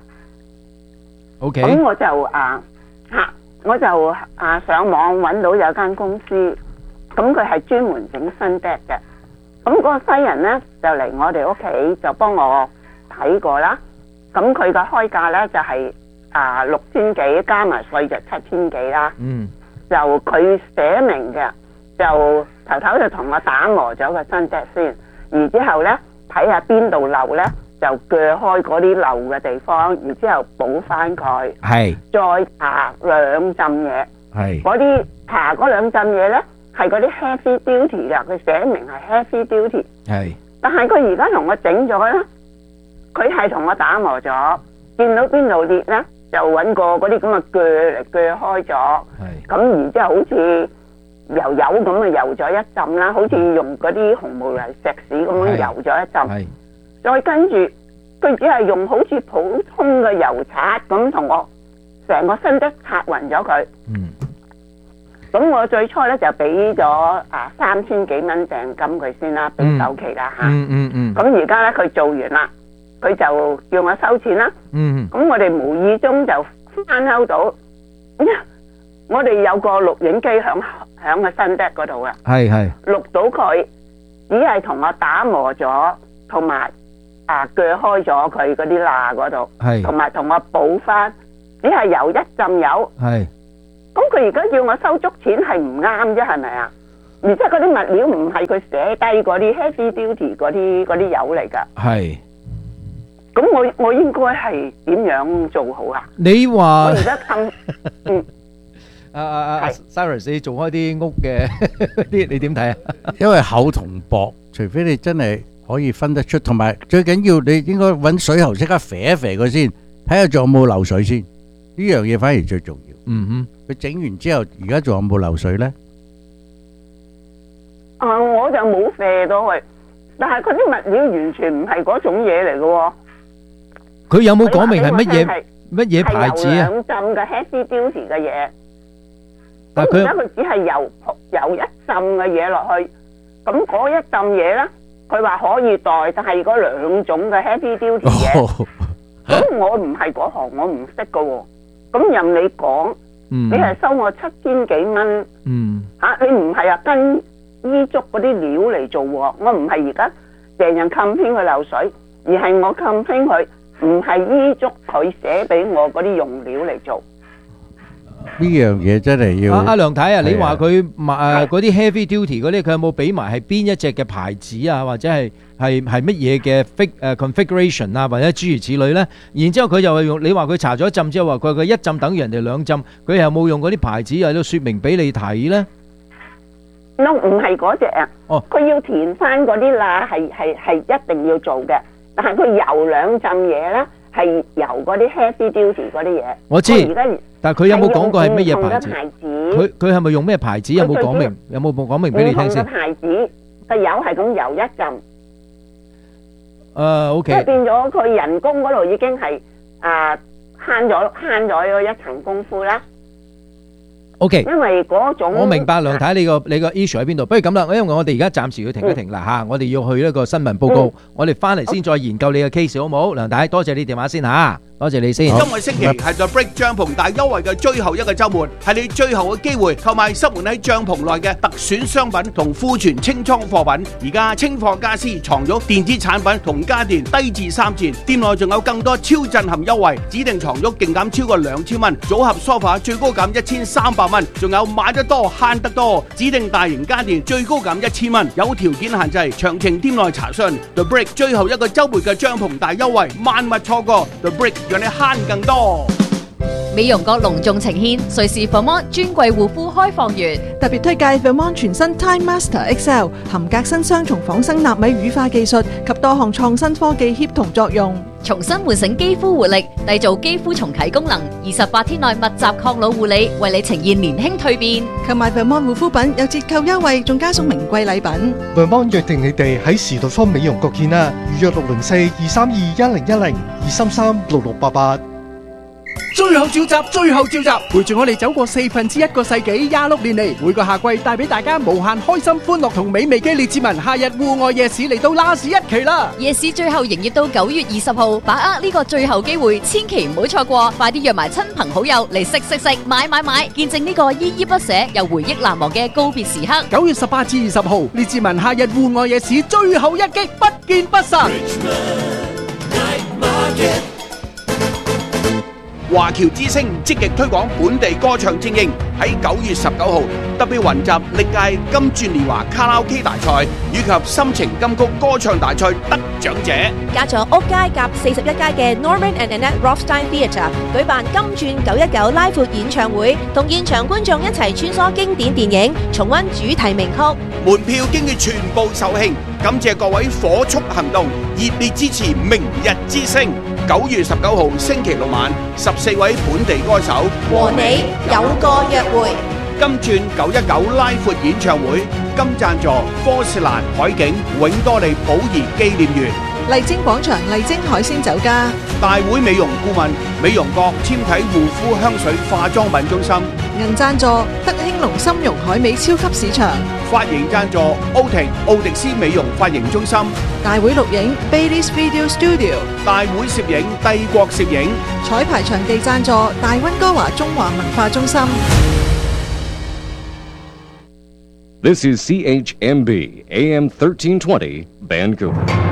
O K。 咁我就啊嚇，我就啊上網揾到有間公司，咁佢係專門整新 debt 嘅。咁嗰個西人咧就嚟我哋屋企就幫我睇過啦。咁佢嘅開價咧就係啊六千幾，加埋稅就七千幾啦。 嗯。 就佢寫明嘅。就頭頭就同我打磨咗個新 debt 先，然之後咧睇下邊度漏咧，就鋸開嗰啲漏嘅地方，然之後補翻佢。 係。再搽兩浸嘢。 係。 嗰啲搽嗰兩浸嘢咧，係嗰啲 heavy duty 㗎，佢寫明係 heavy duty。 係。 但係佢而家同我整咗咧，佢係同我打磨咗，見到邊度裂咧，就揾個嗰啲咁嘅鋸嚟鋸開咗。係。咁然之後好似油油咁啊油咗一浸啦，好似用嗰啲紅毛泥石屎咁樣油咗一浸，再跟住佢只係用好似普通嘅油刷咁同我成個身都擦勻咗佢。 嗯， 咁我最初咧就俾咗啊三千幾蚊訂金佢先啦，俾首期啦嚇。 嗯嗯嗯。 咁而家咧佢做完啦，佢就叫我收錢啦。 嗯。 咁我哋無意中就翻收到，我哋有個錄影機響響個新 deck 嗰度啊。 係係。 錄到佢，只係同我打磨咗，同埋啊鋸開咗佢嗰啲罅嗰度， 係。 同埋同我補翻，只係油一浸油。 係。 咁佢而家要我收足錢係唔啱啫，係咪啊？而且嗰啲物料唔係佢寫低嗰啲 heavy duty 嗰啲嗰啲油嚟㗎。 係。 咁我我應該係點樣做好啊？ 你話我而家氹嗯啊啊啊 Cyrus，你做開啲屋嘅啲，你點睇啊？ 因為厚同薄，除非你真係可以分得出，同埋最緊要你應該揾水喉即刻肥一肥佢先，睇下仲有冇漏水先。呢樣嘢反而最重要。 嗯哼。 佢整完之後，而家仲有冇漏水咧？ 啊，我就冇射到佢，但係佢啲物料完全唔係嗰種嘢嚟嘅喎。 佢有冇講明係乜嘢乜嘢牌子啊？ 係油兩浸嘅 heavy duty 嘅嘢。 但係佢而家佢只係油油一浸嘅嘢落去，咁嗰一浸嘢咧，佢話可以代替嗰兩種嘅 heavy duty 嘢。咁我唔係嗰行，我唔識嘅喎。咁任你講。 嗯、 你係收我七千幾蚊， 嗯， 吓、啊、你唔係啊跟依足嗰啲料嚟做喎，我唔係而家成日 complain 佢漏水，而係我 complain佢唔係依足佢寫俾我嗰啲用料嚟做。 呢樣嘢真係要。 阿阿梁太啊，你話佢買誒嗰啲 heavy duty 嗰啲，佢有冇俾埋係邊一隻嘅牌子啊，或者係係係乜嘢嘅 fig 誒 configuration 啊，或者諸如此類咧？然之後佢就係用你話佢搽咗一浸之後話佢佢一浸等於人哋兩浸，佢有冇用嗰啲牌子喺度説明俾你睇咧 ？no 唔係嗰隻啊， 哦， 佢要填翻嗰啲罅係係係一定要做嘅，但係佢油兩浸嘢咧。係由嗰啲 heavy duty 嗰啲嘢， 我知。但係佢有冇講過係乜嘢牌子？佢佢係咪用咩牌子？有冇講明？有冇講明俾你聽先？ 唔同嘅牌子，個油係咁油一浸。 誒 OK。 即係變咗佢人工嗰度已經係啊慳咗慳咗一層功夫啦。 OK。 因為嗰種我明白梁太你個你個 issue 喺邊度？不如咁啦，因為我哋而家暫時要停一停啦嚇，我哋要去一個新聞報告，我哋翻嚟先再研究你嘅 case 好冇？梁太，多謝你電話先嚇。多謝你先。 今個星期係 The Break 帳篷大優惠嘅最後一個週末，係你最後嘅機會購買塞滿喺帳篷內嘅特選商品同庫存清倉貨品。而家清貨家私、床褥、電子產品同家電低至三折，店內仲有更多超震撼優惠，指定床褥勁減超過兩千蚊，組合梳化最高減一千三百蚊，仲有買得多慳得多，指定大型家電最高減一千蚊，有條件限制，詳情店內查詢。The Break 最後一個週末嘅帳篷大優惠，萬勿錯過。The Break。讓你慳更多。 美容閣隆重呈獻瑞士 Vermont 專櫃護膚開放月， 特別推介 Vermont 全新 Time Master X L， 含革新雙重仿生納米乳化技術及多項創新科技協同作用， 重新喚醒肌膚活力，締造肌膚重啟功能。二十八天內密集抗老護理，為你呈現年輕蛻變。 購買 Vermont 護膚品有折扣優惠，仲加送名貴禮品。 Vermont 約定你哋喺時代坊美容閣見啦，預約六零四二三二一零一零二三三六六八八。 最後召集，最後召集，陪住我哋走過四分之一個世紀，廿六年嚟，每個夏季帶俾大家無限開心、歡樂同美味嘅列治文夏日戶外夜市嚟到拉市一期啦！ 夜市最後營業到九月二十號，把握呢個最後機會，千祈唔好錯過，快啲約埋親朋好友嚟食食食、買買買，見證呢個依依不捨又回憶難忘嘅告別時刻。 九月十八至二十號，列治文夏日戶外夜市最後一擊，不見不散。 華僑之聲積極推廣本地歌唱精英，喺九月十九號特別雲集歷屆金鑽年華卡拉 OK 大賽以及心情金曲歌唱大賽得獎者， 加咗屋街夾四十一街嘅 Norman and Annette Rothstein Theatre 舉辦金鑽九一九拉闊演唱會，同現場觀眾一齊穿梭經典電影，重溫主題名曲。 門票經已全部售罄，感謝各位火速行動，熱烈支持明日之星。九月十九號星期六晚，十四位本地歌手和你有個約會。 金鑽九一九拉闊演唱會，金贊助科士蘭海景永多利寶儀紀念園、 麗晶廣場麗晶海鮮酒家、 大會美容顧問美容閣纖體護膚香水化妝品中心、 銀贊助德興隆參茸海味超級市場， 髮型贊助奧婷奧迪斯美容髮型中心， 大會錄影 Baileys Video Studio， 大會攝影帝國攝影， 彩排場地贊助大溫哥華中華文化中心。 This is C H M B A M thirteen twenty Vancouver。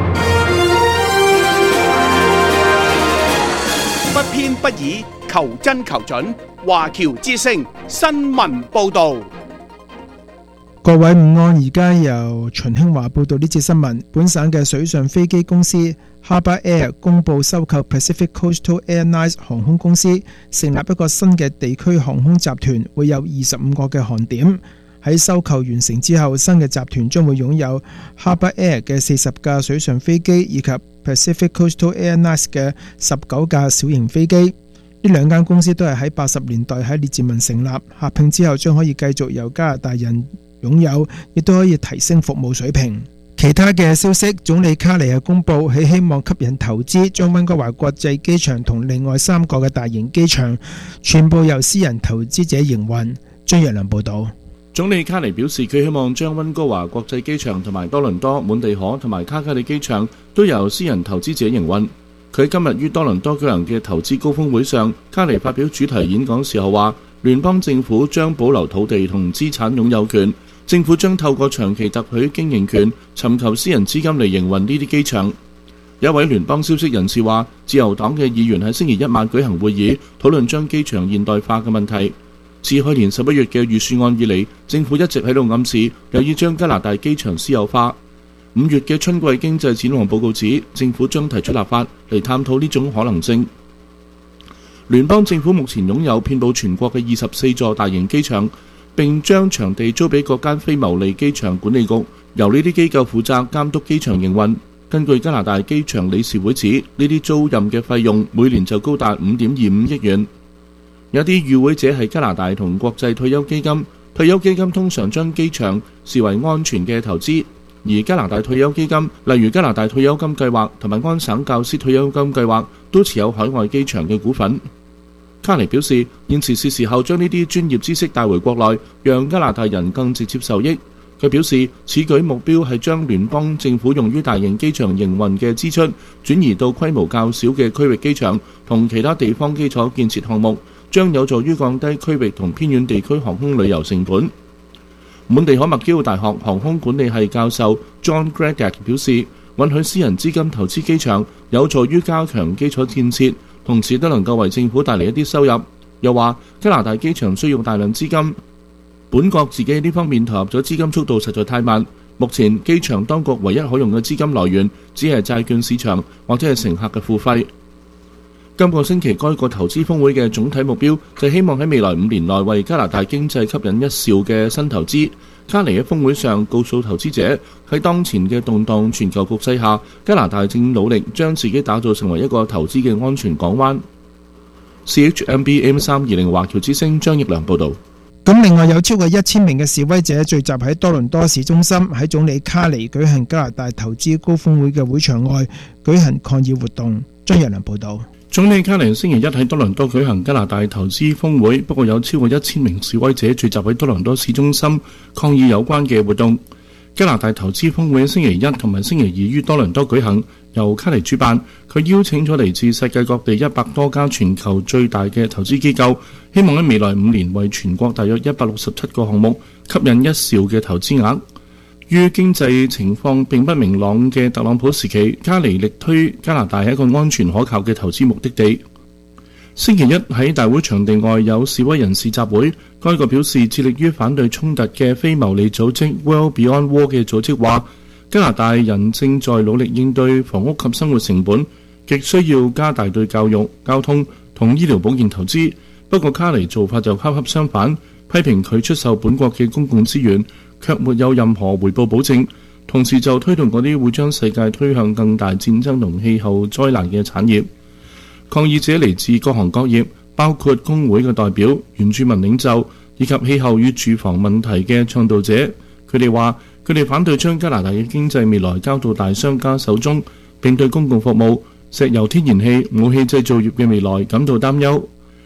不偏不倚，求真求準。華僑之聲新聞報導。 各位午安，而家由秦興華報道呢節新聞。本省嘅水上飛機公司 Harbour Air 公佈收購 Pacific Coastal Airlines 航空公司，成立一個新嘅地區航空集團，會有二十五個嘅航點。喺收購完成之後，新嘅集團將會擁有 Harbour Air 嘅四十架水上飛機，以及 Pacific Coastal Airlines 嘅十九架小型飛機。呢兩間公司都係喺八十年代喺列治文成立，合併之後將可以繼續由加拿大人擁有，亦都可以提升服務水平。其他嘅消息，總理卡尼係公佈喺希望吸引投資，將溫哥華國際機場同另外三個嘅大型機場全部由私人投資者營運。張若良報導。 總理卡尼表示，佢希望將溫哥華國際機場同埋多倫多、滿地可同埋卡卡里機場都由私人投資者營運。佢今日於多倫多舉行嘅投資高峰會上，卡尼發表主題演講時候話，聯邦政府將保留土地同資產擁有權，政府將透過長期特許經營權尋求私人資金嚟營運呢啲機場。有一位聯邦消息人士話，自由黨嘅議員喺星期一晚舉行會議，討論將機場現代化嘅問題。自去年十一月嘅預算案以嚟，政府一直喺度暗示有意將加拿大機場私有化。五月嘅春季經濟展望報告指，政府將提出立法嚟探討呢種可能性。聯邦政府目前擁有遍佈全國嘅二十四座大型機場，並將場地租俾各間非牟利機場管理局，由呢啲機構負責監督機場營運。根據加拿大機場理事會指，呢啲租賃嘅費用每年就高達五點二五億元。有啲與會者係加拿大同國際退休基金，退休基金通常將機場視為安全嘅投資，而加拿大退休基金，例如加拿大退休金計劃同埋安省教師退休金計劃，都持有海外機場嘅股份。卡尼表示，現時是時候將呢啲專業知識帶回國內，讓加拿大人更直接受益。佢表示，此舉目標係將聯邦政府用於大型機場營運嘅支出轉移到規模較小嘅區域機場同其他地方基礎建設項目，將有助於降低區域同偏遠地區航空旅遊成本。滿地可麥基奧大學航空管理系教授 John Gregg 表示，允許私人資金投資機場有助於加強基礎建設，同時都能夠為政府帶嚟一啲收入。又話加拿大機場需要大量資金，本國自己喺呢方面投入咗資金速度實在太慢。目前機場當局唯一可用嘅資金來源只係債券市場或者係乘客嘅付費。今個星期該個投資峰會嘅總體目標就係希望喺未來五年內為加拿大經濟吸引一兆嘅新投資。卡尼喺峰會上告訴投資者，喺當前嘅動盪全球局勢下，加拿大正努力將自己打造成為一個投資嘅安全港灣。C H M B M 三二零華僑之聲張奕良報導。 咁另外有超過一千名嘅示威者聚集喺多倫多市中心，喺總理卡尼舉行加拿大投資高峰會嘅會場外舉行抗議活動。張奕良報導。 總理卡尼星期一喺多倫多舉行加拿大投資峰會，不過有超過一千名示威者聚集喺多倫多市中心抗議有關嘅活動。加拿大投資峰會星期一同埋星期二於多倫多舉行，由卡尼主辦。佢邀請咗嚟自世界各地一百多家全球最大嘅投資機構，希望喺未來五年為全國大約一百六十七個項目吸引一兆嘅投資額。於經濟情況並不明朗嘅特朗普時期，卡尼力推加拿大係一個安全可靠嘅投資目的地。星期一喺大會場地外有示威人士集會，該個表示致力於反對衝突嘅非牟利組織 Well Beyond War 嘅組織話，加拿大人正在努力應對房屋及生活成本，極需要加大對教育、交通同醫療保健投資。不過卡尼做法就恰恰相反，批評佢出售本國嘅公共資源卻沒有任何回報保證，同時就推動嗰啲會將世界推向更大戰爭同氣候災難嘅產業。抗議者嚟自各行各業，包括工會嘅代表、原住民領袖以及氣候與住房問題嘅倡導者。佢哋話，佢哋反對將加拿大嘅經濟未來交到大商家手中，並對公共服務、石油天然氣、武器製造業嘅未來感到擔憂。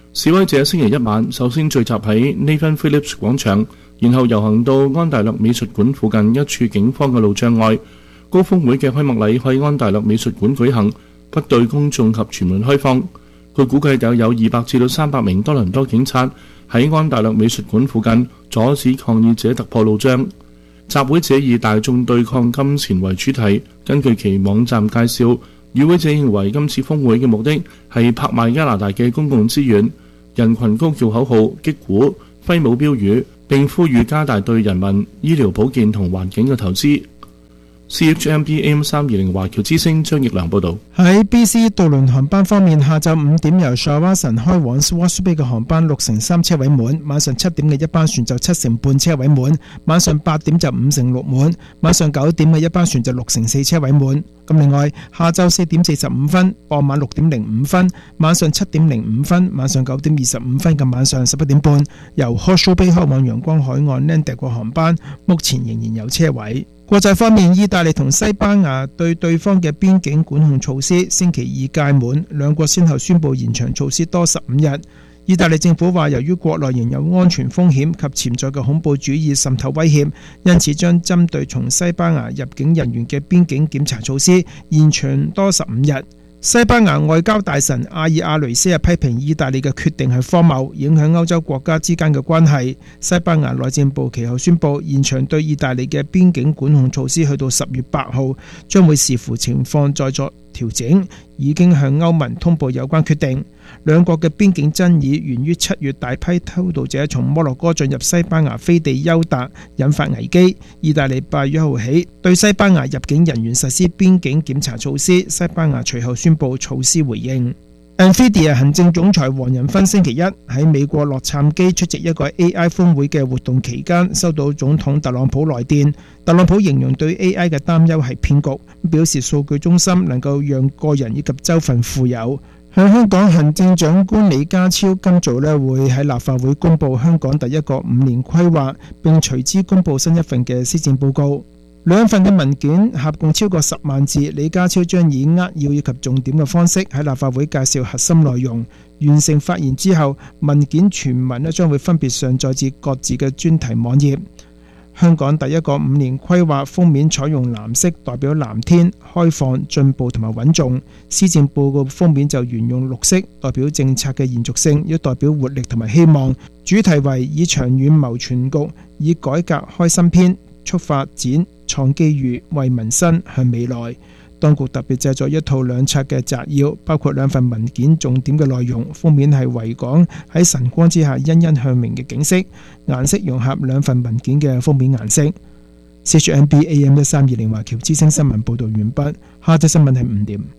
示威者星期一晚首先聚集喺 Nathan Phillips 廣場，然後遊行到安大略美術館附近一處警方嘅路障外。高峰會嘅開幕禮喺安大略美術館舉行，不對公眾及傳媒開放。據估計有有二百至到三百名多倫多警察喺安大略美術館附近阻止抗議者突破路障。集會者以大眾對抗金錢為主題。根據其網站介紹，與會者認為今次峰會嘅目的係拍賣加拿大嘅公共資源。人群高叫口號、擊鼓、揮舞標語，並呼籲加大對人民、醫療保健同環境嘅投資。C H M B A M 三二零華僑之聲張奕良報導。 喺 B C 渡輪航班方面，下晝五點由 Shawson 開往 Swansea Bay 嘅航班六成三車位滿，晚上七點嘅一班船就七成半車位滿，晚上八點就五成六滿，晚上九點嘅一班船就六成四車位滿。咁另外，下晝四點四十五分、傍晚六點零五分、晚上七點零五分、晚上九點二十五分嘅晚上十一點半，由 Horseshoe Bay 開往陽光海岸 Landy 個航班，目前仍然有車位。國際方面，意大利同西班牙對對方嘅邊境管控措施星期二屆滿，兩國先後宣布延長措施多十五日。意大利政府話，由於國內仍有安全風險及潛在嘅恐怖主義滲透威脅，因此將針對從西班牙入境人員嘅邊境檢查措施延長多十五日。西班牙外交大臣阿爾亞雷斯批評意大利嘅決定係荒謬，影響歐洲國家之間嘅關係。西班牙內政部其後宣布延長對意大利嘅邊境管控措施去到十月八號，將會視乎情況再作調整，已經向歐盟通報有關決定。兩國嘅邊境爭議源於七月大批偷渡者從摩洛哥進入西班牙飛地優達，引發危機。意大利八月一號起對西班牙入境人員實施邊境檢查措施，西班牙隨後宣布措施回應。Nvidia 行政總裁黃仁勳星期一喺美國洛杉磯出席一個 A I 峰會嘅活動期間，收到總統特朗普來電。特朗普形容對 A I 嘅擔憂係騙局，表示數據中心能夠讓個人以及州份富有。向香港行政長官李家超今早咧會喺立法會公布香港第一個五年規劃，並隨之公布新一份嘅施政報告。兩份嘅文件合共超過十萬字，李家超將以扼要以及重點嘅方式喺立法會介紹核心內容。完成發言之後，文件全文咧將會分別上載至各自嘅專題網頁。香港第一個五年規劃封面採用藍色，代表藍天、開放、進步同埋穩重。施政報告封面就沿用綠色，代表政策嘅延續性，亦代表活力同埋希望。主題為以長遠謀全局，以改革開新篇，促發展、創機遇，為民生向未來。當局特別製作一套兩冊嘅摘要，包括兩份文件重點嘅內容。封面係維港喺晨光之下欣欣向榮嘅景色，顏色融合兩份文件嘅封面顏色。C H M B A M 一三二零華僑之聲新聞報道完畢，下晝新聞係五點。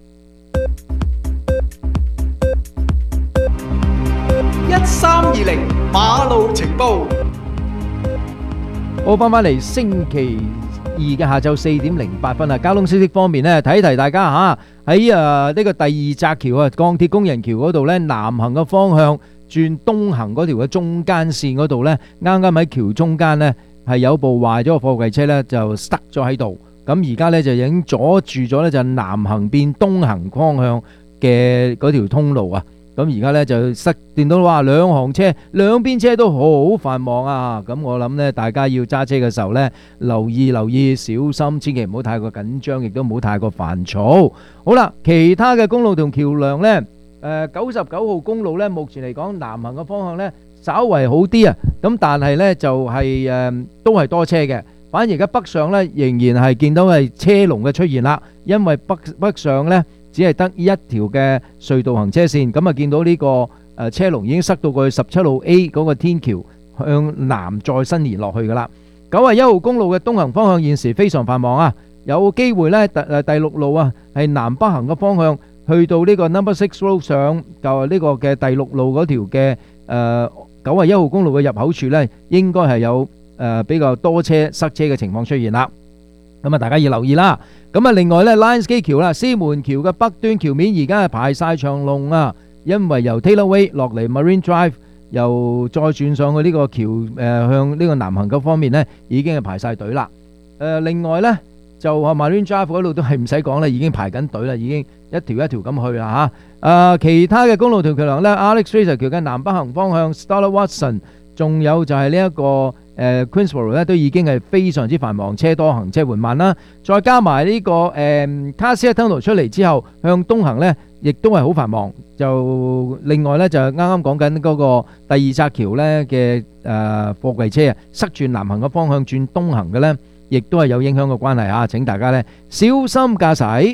一三二零馬路情報， 好，翻返嚟星期二嘅下晝四點零八分啊！交通消息方面呢，提一提大家吓，喺誒呢個第二紮橋啊，鋼鐵工人橋嗰度呢，南行嘅方向轉東行嗰條嘅中間線嗰度呢，啱啱喺橋中間呢，係有部壞咗嘅貨櫃車呢，就塞咗喺度。咁而家呢，就已經阻住咗呢，就南行變東行方向嘅嗰條通路啊！咁而家咧就塞，見到話兩行車，兩邊車都好繁忙啊！咁我諗咧，大家要揸車嘅時候咧，留意留意，小心，千祈唔好太過緊張，亦都唔好太過煩躁。好啦，其他嘅公路同橋梁咧，誒九十九號公路咧，目前嚟講南行嘅方向咧，稍為好啲啊。咁但係咧就係誒都係多車嘅，反而而家北上咧仍然係見到係車龍嘅出現啦，因為北北上咧。只係得一條嘅隧道行車線，咁啊見到呢個誒車龍已經塞到過去十七路 A 嗰個天橋向南再伸延落去噶啦。九十一號公路嘅東行方向現時非常繁忙啊，有機會呢第誒第六路啊係南北行嘅方向去到呢個 Number Six Road 上就係呢個嘅第六路嗰條嘅誒九十一號公路嘅入口處呢，應該係有誒比較多車塞車嘅情況出現啦。咁啊，大家要留意啦。咁啊，另外咧 ，Lionsgate 橋啦，獅門橋嘅北端橋面而家係排晒長龍啊，因為由 Taylor Way 落嚟 Marine Drive，又再轉上去呢個橋誒、呃、向呢個南行嘅方面咧，已經係排晒隊啦。誒、呃，另外咧就啊 Marine Drive 嗰度都係唔使講啦，已經排緊隊啦，已經一條一條咁去啦嚇。啊，其他嘅公路同橋梁咧 ，Alex Fraser 橋嘅南北行方向 Starla Watson， 仲有就係呢一個。誒 Queensborough 咧都已經係非常之繁忙，車多行車緩慢啦。再加埋呢、這個誒 Cassia Tunnel 出嚟之後，向東行咧亦都係好繁忙。就另外咧就啱啱講緊嗰個第二紮橋咧嘅誒貨櫃車啊，塞住南行嘅方向轉東行嘅咧，亦都係有影響嘅關係啊！請大家咧小心駕駛。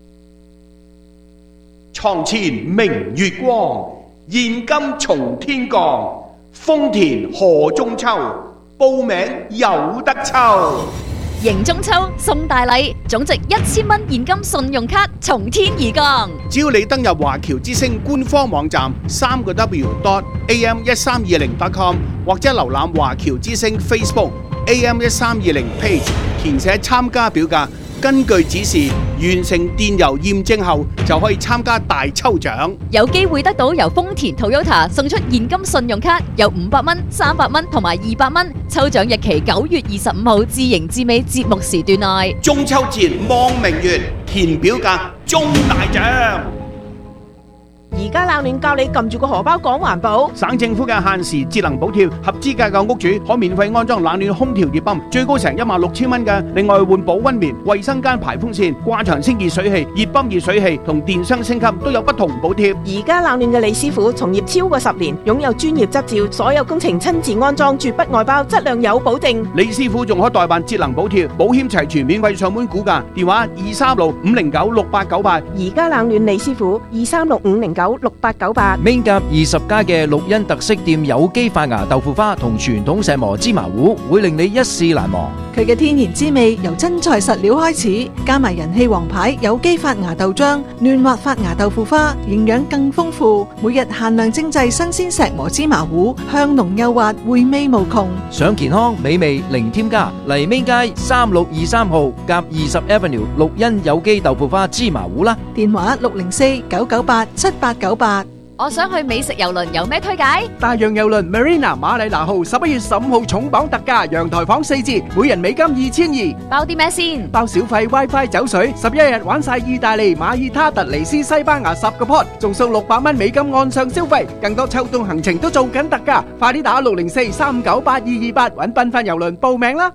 床前明月光，現金從天降，豐田賀中秋。報名有得抽， 迎中秋送大禮，總值一千蚊現金信用卡從天而降。 只要你登入華僑之星官方網站三個 W dot A M 一三二零 dot com 或者瀏覽華僑之星 Facebook A M 一三二零 page， 填寫參加表格。根據指示完成電郵驗證後，就可以參加大抽獎， 有機會得到由豐田 Toyota 送出現金信用卡，有五百蚊、三百蚊同埋二百蚊。抽獎日期九月二十五號至迎至尾節目時段內。 中秋節望明月，填表格中大獎。 而家冷暖教你撳住個荷包講環保。 省政府嘅限時節能補貼，合資格嘅屋主可免費安裝冷暖空調熱泵，最高成一萬六千蚊嘅。另外換保溫棉、衛生間排風扇、掛牆清熱水器、熱泵熱水器同電箱升級都有不同補貼。 而家冷暖嘅李師傅從業超過十年，擁有專業執照，所有工程親自安裝，絕不外包，質量有保證。 李師傅仲可代辦節能補貼，保險齊全，免費上門估價，電話二三六五零九六八九八。 而家冷暖李師傅二三六五零九六八九八。 Main 甲二十家嘅綠茵特色店有機發芽豆腐花同傳統石磨芝麻糊，會令你一試難忘。 佢嘅天然滋味由真材實料開始，加埋人氣王牌有機發芽豆漿、嫩滑發芽豆腐花，營養更豐富。每日限量精製新鮮石磨芝麻糊，香濃幼滑，回味無窮。 想健康美味零添加，嚟 Main 街三六二三號甲二十 Avenue 綠茵有機豆腐花芝麻糊啦。 電話六零四九九八七八九八。 我想去美食郵輪，有咩推介？ 大洋郵輪 Marina 馬里拿號十一月十五號重磅特價，陽台房四折，每人美金二千二。 包啲咩先？ 包小費 WiFi 酒水，十一日玩晒意大利、馬爾他、突尼斯、西班牙十個 port， 仲送六百蚊美金岸上消費，更多秋冬行程都做緊特價，快啲打六零四三九八二二八揾繽紛郵輪報名啦！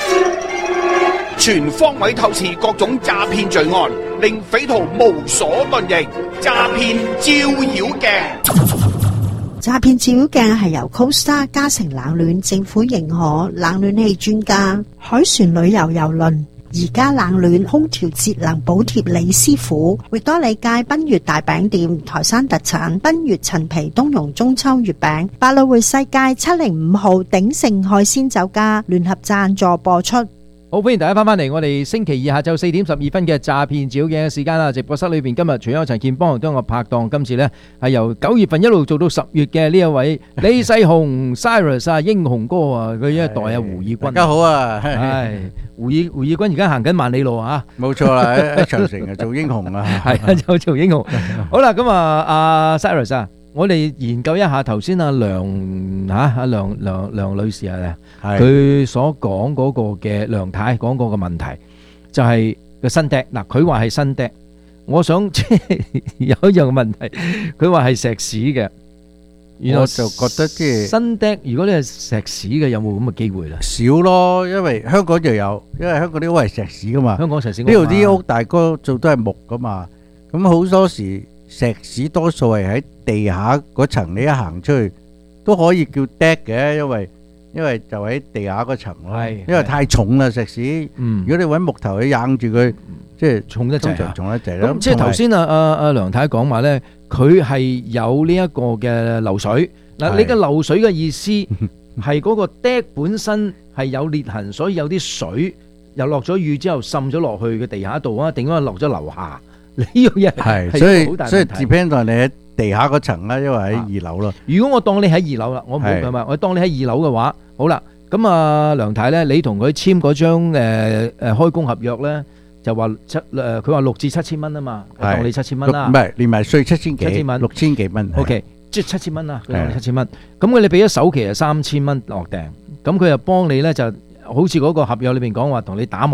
全方位透視各種詐騙罪案，令匪徒無所遁形。詐騙照妖鏡， 詐騙照妖鏡係由 Costa 嘉誠冷暖政府認可冷暖氣專家海船旅遊郵輪而家冷暖空調節能補貼李師傅，域多利街賓悅大餅店台山特產賓悅陳皮冬蓉中秋月餅，百老匯世界七零五號鼎盛海鮮酒家聯合贊助播出。 好，歡迎大家翻返嚟我哋星期二下晝四點十二分嘅詐騙照妖鏡嘅時間啦！直播室裏邊今日除咗陳健邦同我拍檔，今次呢係由九月份一路做到十月嘅呢一位李世雄 Cyrus 啊，英雄哥啊，佢一代啊胡義君。 大家好啊， 係胡義胡義君而家行緊萬里路啊， 冇錯啦，喺長城啊做英雄啊， 係啊，就做英雄。好啦，咁啊，阿 Cyrus 啊。我哋研究一下頭先阿梁吓阿梁梁梁女士啊，佢所講嗰個嘅梁太講過嘅問題，就係個新笛嗱，佢話係新笛，我想即係有一樣問題，佢話係石屎嘅， 我就覺得即係新笛，如果你係石屎嘅，有冇咁嘅機會咧？ 少咯，因為香港就有，因為香港啲屋係石屎噶嘛， 香港石屎屋呢度啲屋大哥做都係木噶嘛，咁好多時。石屎多數係喺地下嗰層，你一行出去都可以叫 deck 嘅，因為因為就喺地下嗰層咯，因為太重啦石屎。如果你揾木頭去硬住佢，即係重得滯啊， 重得滯啦。 即係頭先啊啊啊梁太講話咧，佢係有呢一個嘅漏水嗱，你嘅漏水嘅意思係嗰個 deck 本身係有裂痕，所以有啲水又落咗雨之後滲咗落去嘅地下度啊，定係落咗樓下？呢樣嘢係，所以所以 depend on 你喺地下嗰層啦，因為喺二樓咯。 如果我當你喺二樓啦，我唔好咁啊，我當你喺二樓嘅話，好啦，咁啊梁太咧，你同佢簽嗰張誒誒開工合約咧，就話七誒，佢話六至七千蚊啊嘛，我當你七千蚊啦， 唔係連埋稅七千幾， 七千蚊， 六千幾蚊。 O K，即係七千蚊啦，佢當你七千蚊。咁佢你俾咗首期係三千蚊落訂，咁佢又幫你咧就好似嗰個合約裏邊講話同你打磨。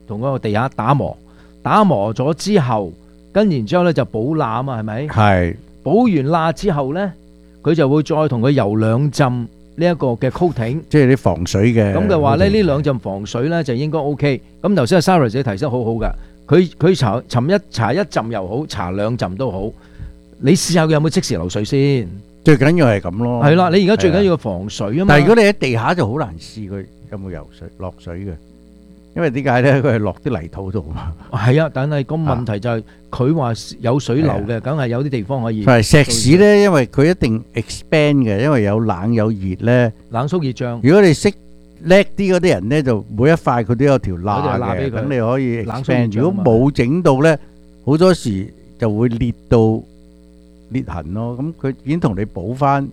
同嗰個地下打磨，打磨咗之後，跟然之後咧就補罅啊嘛，係咪？ 係補完罅之後咧，佢就會再同佢油兩浸呢一個嘅 coating， 即係啲防水嘅。 咁嘅話咧，呢兩浸防水咧就應該 OK。咁頭先阿 Sarah 姐提醒好好噶，佢佢搽搽一搽一浸又好，搽兩浸都好。你試下佢有冇即時流水先？ 最緊要係咁咯。 係啦，你而家最緊要防水啊嘛。 但係如果你喺地下就好難試佢有冇游水落水嘅，因為點解咧？佢係落啲泥土度嘛。 係啊，但係個問題就係佢話有水流嘅，梗係有啲地方可以。 係石屎咧，因為佢一定 expand 嘅，因為有冷有熱咧。 冷縮熱脹。 如果你識叻啲嗰啲人咧，就每一塊佢都有條罅嘅，咁你可以 expand。如果冇整到咧，好多時就會裂到裂痕咯。咁佢已經同你補翻。